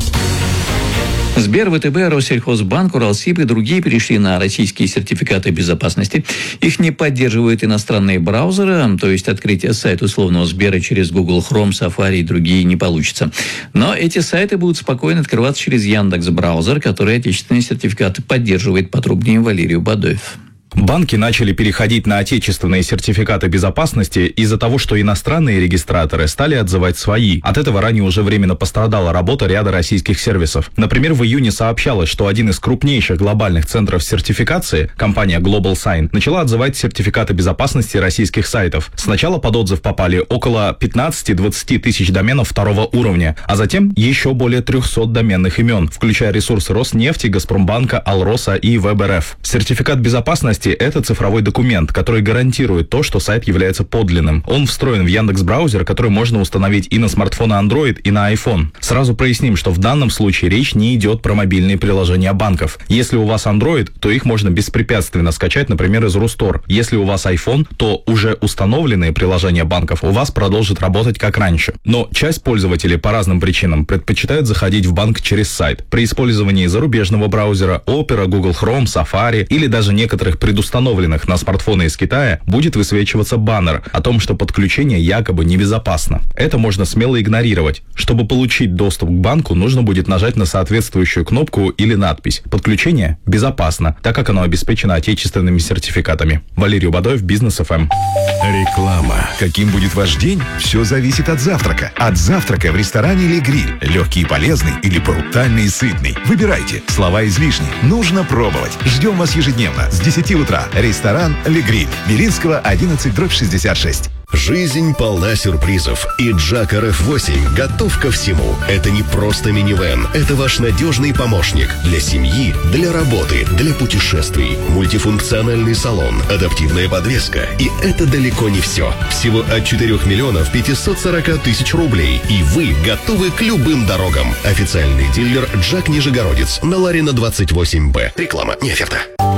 Сбер, ВТБ, Россельхозбанк, Уралсиб и другие перешли на российские сертификаты безопасности. Их не поддерживают иностранные браузеры, то есть открыть сайт условного Сбера через Google Chrome, Safari и другие не получится. Но эти сайты будут спокойно открываться через Яндекс.Браузер, который отечественные сертификаты поддерживает. Подробнее Валерий Бадоев. Банки начали переходить на отечественные сертификаты безопасности из-за того, что иностранные регистраторы стали отзывать свои. От этого ранее уже временно пострадала работа ряда российских сервисов. Например, в июне сообщалось, что один из крупнейших глобальных центров сертификации, компания Global Sign, начала отзывать сертификаты безопасности российских сайтов. Сначала под отзыв попали около пятнадцать-двадцать тысяч доменов второго уровня, а затем еще более трехсот доменных имен, включая ресурсы Роснефти, Газпромбанка, Алроса и ВЭБ.РФ. Сертификат безопасности — это цифровой документ, который гарантирует то, что сайт является подлинным. Он встроен в Яндекс.Браузер, который можно установить и на смартфоны Android, и на iPhone. Сразу проясним, что в данном случае речь не идет про мобильные приложения банков. Если у вас Android, то их можно беспрепятственно скачать, например, из Рустор. Если у вас iPhone, то уже установленные приложения банков у вас продолжат работать как раньше. Но часть пользователей по разным причинам предпочитают заходить в банк через сайт. При использовании зарубежного браузера, Opera, Google Chrome, Safari или даже некоторых предустановленных на смартфоны из Китая будет высвечиваться баннер о том, что подключение якобы небезопасно. Это можно смело игнорировать. Чтобы получить доступ к банку, нужно будет нажать на соответствующую кнопку или надпись. Подключение безопасно, так как оно обеспечено отечественными сертификатами. Валерий Бадоев, Бизнес эф эм. Реклама. Каким будет ваш день? Все зависит от завтрака. От завтрака в ресторане или гриль. Легкий и полезный или брутальный и сытный. Выбирайте. Слова излишни. Нужно пробовать. Ждем вас ежедневно с десяти утра. Ресторан «Ле Гриль». Белинского, одиннадцать, дробь шестьдесят шесть. Жизнь полна сюрпризов, и Джак эр эф восемь готов ко всему. Это не просто минивэн, это ваш надежный помощник для семьи, для работы, для путешествий. Мультифункциональный салон, адаптивная подвеска. И это далеко не все. Всего от четырёх миллионов пятисот сорока тысяч рублей. И вы готовы к любым дорогам. Официальный дилер Джак Нижегородец на Ларина двадцать восемь Б. Реклама не оферта.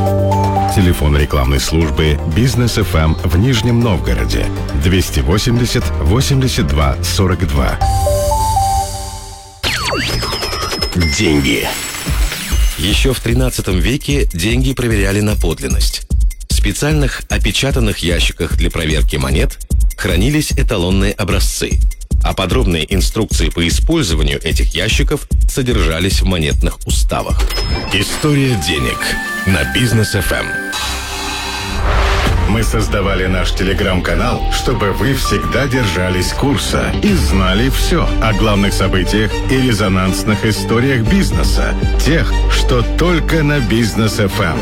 Телефон рекламной службы «Бизнес эф эм» в Нижнем Новгороде. двести восемьдесят восемьдесят два сорок два. Деньги. Еще в тринадцатом веке деньги проверяли на подлинность. В специальных опечатанных ящиках для проверки монет хранились эталонные образцы, а подробные инструкции по использованию этих ящиков содержались в монетных уставах. История денег на Бизнес эф эм. Мы создавали наш телеграм-канал, чтобы вы всегда держались курса и знали все о главных событиях и резонансных историях бизнеса, тех, что только на Бизнес эф эм.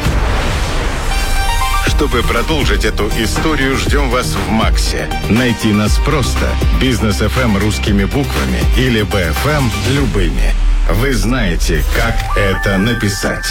Чтобы продолжить эту историю, ждем вас в Максе. Найти нас просто. Бизнес эф эм русскими буквами или би эф эм любыми. Вы знаете, как это написать.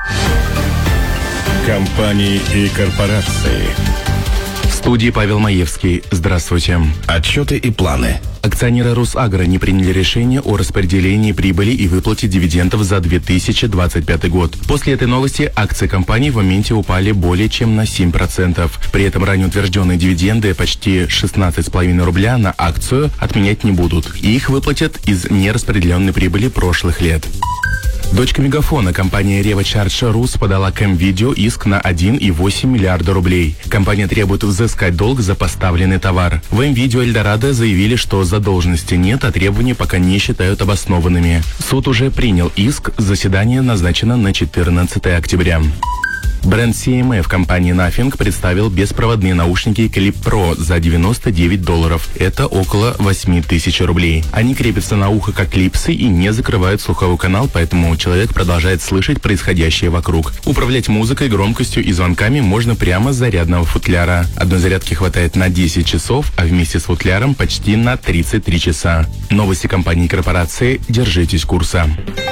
Компании и корпорации. В студии Павел Маевский. Здравствуйте. Отчеты и планы. Акционеры Росагро не приняли решение о распределении прибыли и выплате дивидендов за две тысячи двадцать пятый год. После этой новости акции компании в моменте упали более чем на семь процентов. При этом ранее утвержденные дивиденды почти шестнадцать с половиной рубля на акцию отменять не будут. И их выплатят из нераспределенной прибыли прошлых лет. Дочка Мегафона, компания Revo Charge Rus, подала к М-Видео иск на один целых восемь десятых миллиарда рублей. Компания требует взыскать долг за поставленный товар. В М-Видео Эльдорадо заявили, что задолженности нет, а требования пока не считают обоснованными. Суд уже принял иск, заседание назначено на четырнадцатое октября. Бренд си эм эф компании Nothing представил беспроводные наушники Clip Pro за девяносто девять долларов. Это около восемь тысяч рублей. Они крепятся на ухо как клипсы и не закрывают слуховой канал, поэтому человек продолжает слышать происходящее вокруг. Управлять музыкой, громкостью и звонками можно прямо с зарядного футляра. Одной зарядки хватает на десять часов, а вместе с футляром почти на тридцать три часа. Новости компании и корпорации. Держитесь курса.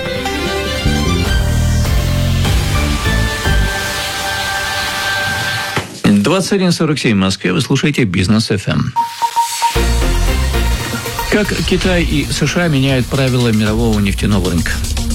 двадцать один сорок семь в Москве. Вы слушаете Бизнес эф эм. Как Китай и США меняют правила мирового нефтяного рынка?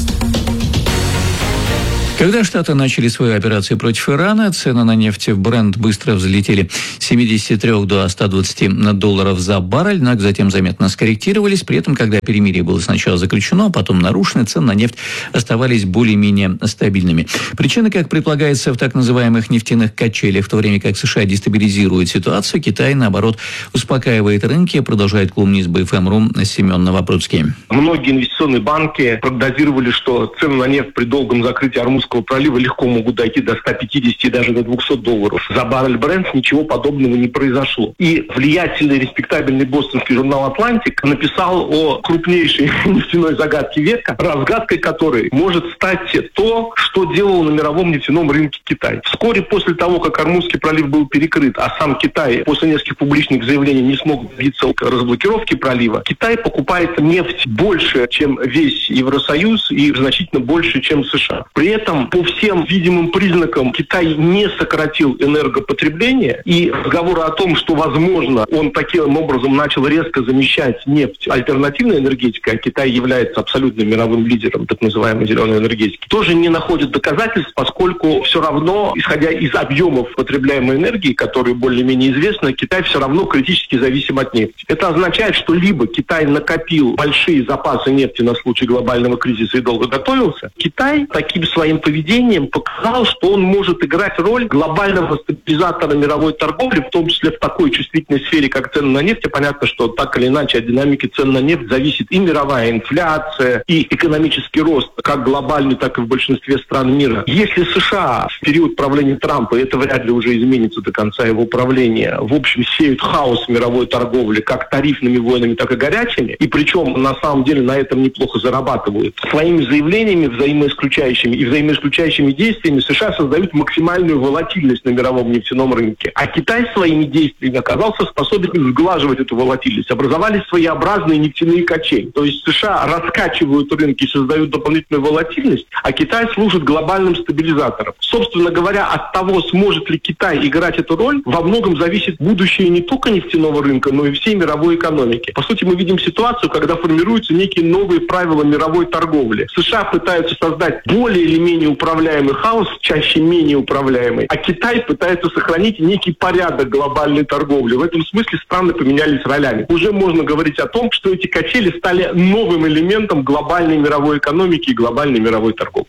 Когда Штаты начали свою операцию против Ирана, цены на нефть в Brent быстро взлетели с семидесяти трёх до ста двадцати долларов за баррель, но затем заметно скорректировались. При этом, когда перемирие было сначала заключено, а потом нарушено, цены на нефть оставались более-менее стабильными. Причина, как предполагается, в так называемых нефтяных качелях, в то время как США дестабилизирует ситуацию, Китай, наоборот, успокаивает рынки, продолжает колумнист бэ эф эм.ру Семен Новопрудский. Многие инвестиционные банки прогнозировали, что цены на нефть при долгом закрытии Ормузского пролива легко могут дойти до ста пятидесяти и даже до двухсот долларов. За баррель Brent ничего подобного не произошло. И влиятельный, респектабельный бостонский журнал «Атлантик» написал о крупнейшей нефтяной загадке века, разгадкой которой может стать то, что делал на мировом нефтяном рынке Китай. Вскоре после того, как Ормузский пролив был перекрыт, а сам Китай после нескольких публичных заявлений не смог добиться разблокировки пролива, Китай покупает нефть больше, чем весь Евросоюз, и значительно больше, чем США. При этом по всем видимым признакам Китай не сократил энергопотребление, и разговоры о том, что, возможно, он таким образом начал резко замещать нефть альтернативной энергетикой, а Китай является абсолютным мировым лидером так называемой зеленой энергетики, тоже не находят доказательств, поскольку все равно, исходя из объемов потребляемой энергии, которые более-менее известны, Китай все равно критически зависим от нефти. Это означает, что либо Китай накопил большие запасы нефти на случай глобального кризиса и долго готовился, Китай таким своим поведением показал, что он может играть роль глобального стабилизатора мировой торговли, в том числе в такой чувствительной сфере, как цены на нефть. И понятно, что так или иначе от динамики цен на нефть зависит и мировая инфляция, и экономический рост, как глобальный, так и в большинстве стран мира. Если США в период правления Трампа, и это вряд ли уже изменится до конца его правления, в общем сеют хаос в мировой торговле, как тарифными войнами, так и горячими, и причем на самом деле на этом неплохо зарабатывают, своими заявлениями взаимоисключающими и взаимоисключающими действиями США создают максимальную волатильность на мировом нефтяном рынке. А Китай своими действиями оказался способен сглаживать эту волатильность. Образовались своеобразные нефтяные качели. То есть США раскачивают рынки и создают дополнительную волатильность, а Китай служит глобальным стабилизатором. Собственно говоря, от того, сможет ли Китай играть эту роль, во многом зависит будущее не только нефтяного рынка, но и всей мировой экономики. По сути, мы видим ситуацию, когда формируются некие новые правила мировой торговли. США пытаются создать более или менее управляемый хаос, чаще менее управляемый, а Китай пытается сохранить некий порядок глобальной торговли. В этом смысле страны поменялись ролями. Уже можно говорить о том, что эти качели стали новым элементом глобальной мировой экономики и глобальной мировой торговли.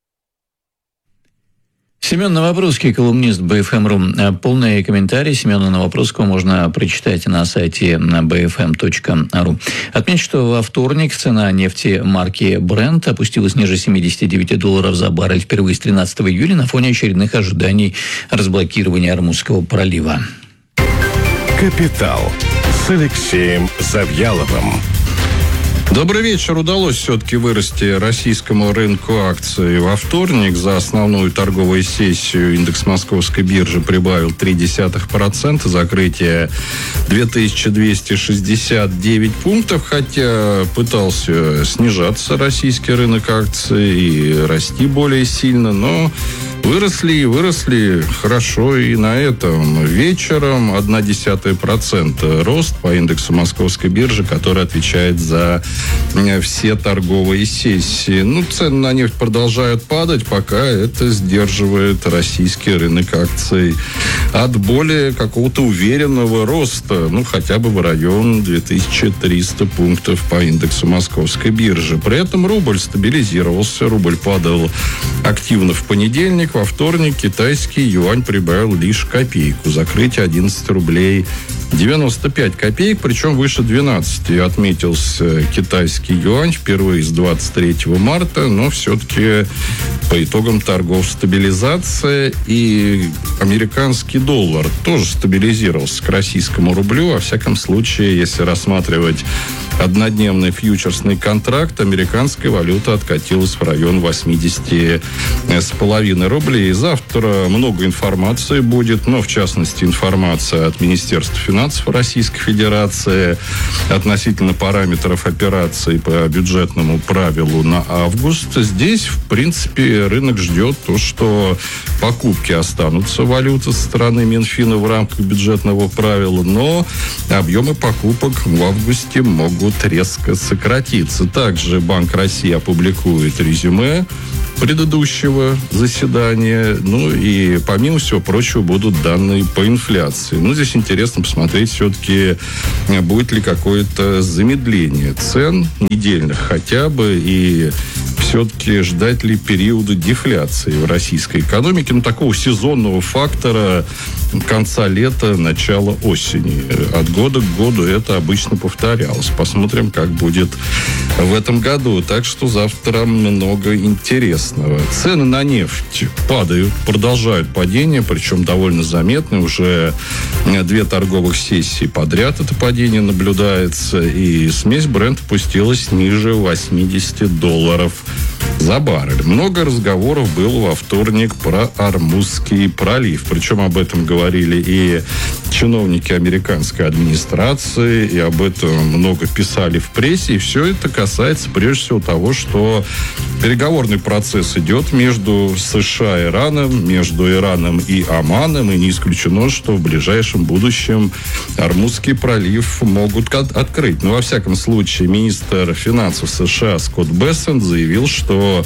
Семен Новопрудский, колумнист бэ эф эм точка ру. Полные комментарии Семена Новопрудского можно прочитать на сайте би эф эм точка ру. Отмечу, что во вторник цена нефти марки Brent опустилась ниже семидесяти девяти долларов за баррель впервые с тринадцатого июля на фоне очередных ожиданий разблокирования Ормузского пролива. «Капитал» с Алексеем Завьяловым. Добрый вечер. Удалось все-таки вырасти российскому рынку акций. Во вторник за основную торговую сессию индекс Московской биржи прибавил ноль целых три десятых процента. Закрытие две тысячи двести шестьдесят девять пунктов, хотя пытался снижаться российский рынок акций и расти более сильно, но Выросли и выросли хорошо и на этом. Вечером ноль целых одна десятая процента рост по индексу Московской биржи, который отвечает за все торговые сессии. Ну, цены на нефть продолжают падать, пока это сдерживает российский рынок акций от более какого-то уверенного роста, ну, хотя бы в район две тысячи триста пунктов по индексу Московской биржи. При этом рубль стабилизировался, рубль падал активно в понедельник, во вторник китайский юань прибавил лишь копейку. Закрытие одиннадцать рублей девяносто пять копеек, причем выше двенадцати отметился китайский юань впервые с двадцать третьего марта, но все-таки по итогам торгов стабилизация, и американский доллар тоже стабилизировался к российскому рублю. Во всяком случае, если рассматривать однодневный фьючерсный контракт, американская валюта откатилась в район восьмидесяти с половиной рублей. Завтра много информации будет, но в частности информация от Министерства финансов Российской Федерации относительно параметров операций по бюджетному правилу на август. Здесь, в принципе, рынок ждет то, что покупки останутся валюты со стороны Минфина в рамках бюджетного правила, но объемы покупок в августе могут резко сократиться. Также Банк России опубликует резюме предыдущего заседания. Ну и, помимо всего прочего, будут данные по инфляции. Ну, здесь интересно посмотреть все-таки, будет ли какое-то замедление цен недельных хотя бы, и все-таки ждать ли периода дефляции в российской экономике, ну, такого сезонного фактора конца лета, начала осени. От года к году это обычно повторялось. Посмотрим, как будет в этом году. Так что завтра много интересного. Цены на нефть падают, продолжают падение, причем довольно заметно. Уже две торговых сессии подряд это падение наблюдается. И смесь Brent опустилась ниже восьмидесяти долларов за баррель. Много разговоров было во вторник про Ормузский пролив. Причем об этом говорили и чиновники американской администрации, и об этом много писали в прессе. И все это касается прежде всего того, что переговорный процесс идет между США и Ираном, между Ираном и Оманом, и не исключено, что в ближайшем будущем Ормузский пролив могут от- открыть. Но, во всяком случае, министр финансов США Скотт Бессент заявил, что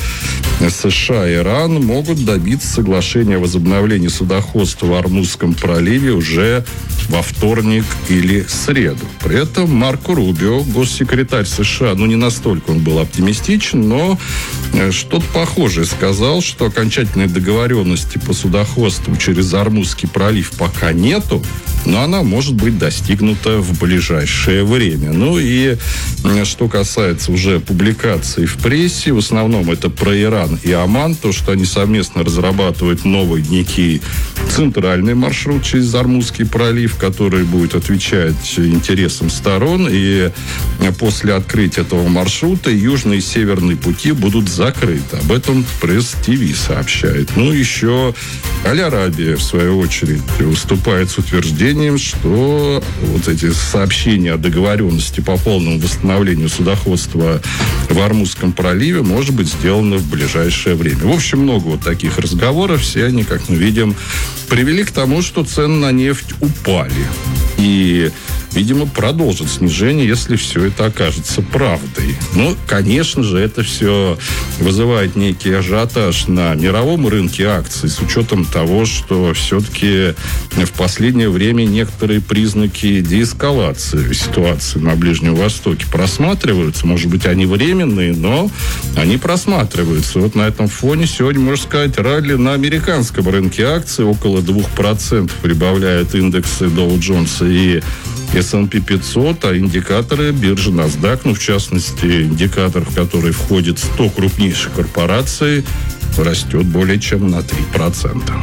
США и Иран могут добиться соглашения о возобновлении судоходства в Ормузском проливе уже во вторник или среду. При этом Марко Рубио, госсекретарь США, ну, не настолько он был оптимистичен, но что-то похожее сказал, что окончательной договоренности по судоходству через Ормузский пролив пока нету, но она может быть достигнута в ближайшее время. Ну и что касается уже публикаций в прессе, в основном это про Иран и Оман, то, что они совместно разрабатывают новый некий центральный маршрут через Ормузский пролив, который будет отвечать интересам сторон, и после открытия этого маршрута южный и северный пути будут закрыты. Об этом Пресс-ТВ сообщает. Ну, еще Аль-Арабия, в свою очередь, выступает с утверждением, что вот эти сообщения о договоренности по полному восстановлению судоходства в Ормузском проливе может быть сделано в ближайшее время. В общем, много вот таких разговоров. Все они, как мы видим, привели к тому, что цены на нефть упали. И, видимо, продолжат снижение, если все это окажется правдой. Ну, конечно же, это все вызывает некий ажиотаж на мировом рынке акций, с учетом того, что все-таки в последнее время некоторые признаки деэскалации ситуации на Ближнем Востоке просматриваются. Может быть, они временные, но они просматриваются. Вот на этом фоне сегодня, можно сказать, ралли на американском рынке акций. Около двух процентов прибавляют индексы Dow Jones и эс энд пи пятьсот, а индикаторы биржи NASDAQ, ну, в частности, индикатор, в который входит сто крупнейших корпораций, растет более чем на три процента.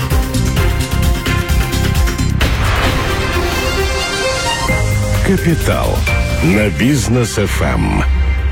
Капитал на Бизнес эф эм.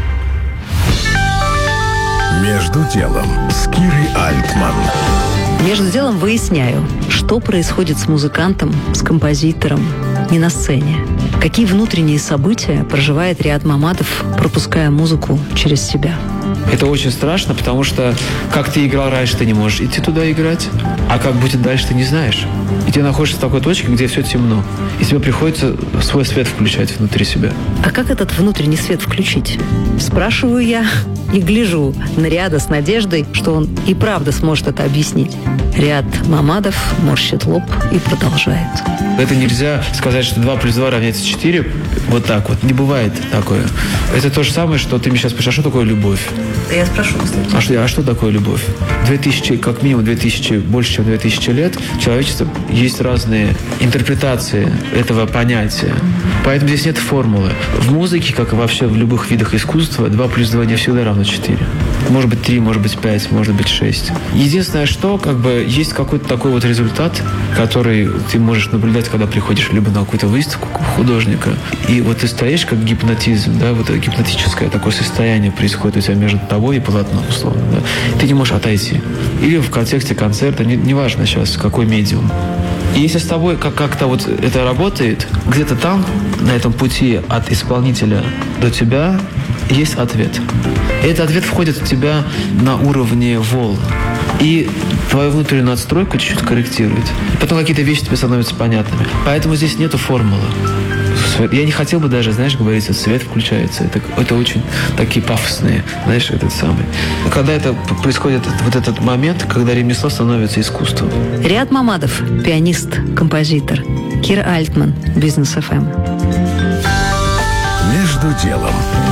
Между делом с Кирой Альтман. Между делом выясняю, что происходит с музыкантом, с композитором, не на сцене. Какие внутренние события проживает Риат Мамадов, пропуская музыку через себя. Это очень страшно, потому что как ты играл раньше, ты не можешь идти туда играть, а как будет дальше, ты не знаешь. И ты находишься в такой точке, где все темно. И тебе приходится свой свет включать внутри себя. А как этот внутренний свет включить? Спрашиваю я и гляжу на Риада с надеждой, что он и правда сможет это объяснить. Риад Мамадов морщит лоб и продолжает. Это нельзя сказать, что два плюс два равняется четыре. Вот так вот. Не бывает такое. Это то же самое, что ты мне сейчас спрашиваешь, а что такое любовь? Да я спрошу, кстати. А что, а что такое любовь? Две тысячи, как минимум две тысячи, больше чем две тысячи лет человечество есть разные интерпретации этого понятия. Поэтому здесь нет формулы. В музыке, как и вообще в любых видах искусства, два плюс два не всегда равно четыре. Может быть три, может быть пять, может быть шесть. Единственное, что как бы есть какой-то такой вот результат, который ты можешь наблюдать, когда приходишь либо на какую-то выставку художника, и вот ты стоишь как гипнотизм, да, вот это гипнотическое такое состояние происходит у тебя между тобой и полотном, условно, да. Ты не можешь отойти. Или в контексте концерта, не, неважно сейчас, какой медиум. И если с тобой как- как-то вот это работает, где-то там, на этом пути от исполнителя до тебя, есть ответ. И этот ответ входит в тебя на уровне волн. И твою внутреннюю надстройку чуть-чуть корректирует. Потом какие-то вещи тебе становятся понятными. Поэтому здесь нету формулы. Я не хотел бы даже, знаешь, говорить, что свет включается. Это, это очень такие пафосные, знаешь, этот самый. Когда это происходит, вот этот момент, когда ремесло становится искусством. Риад Мамадов, пианист, композитор. Кира Альтман, Бизнес эф эм. Между делом.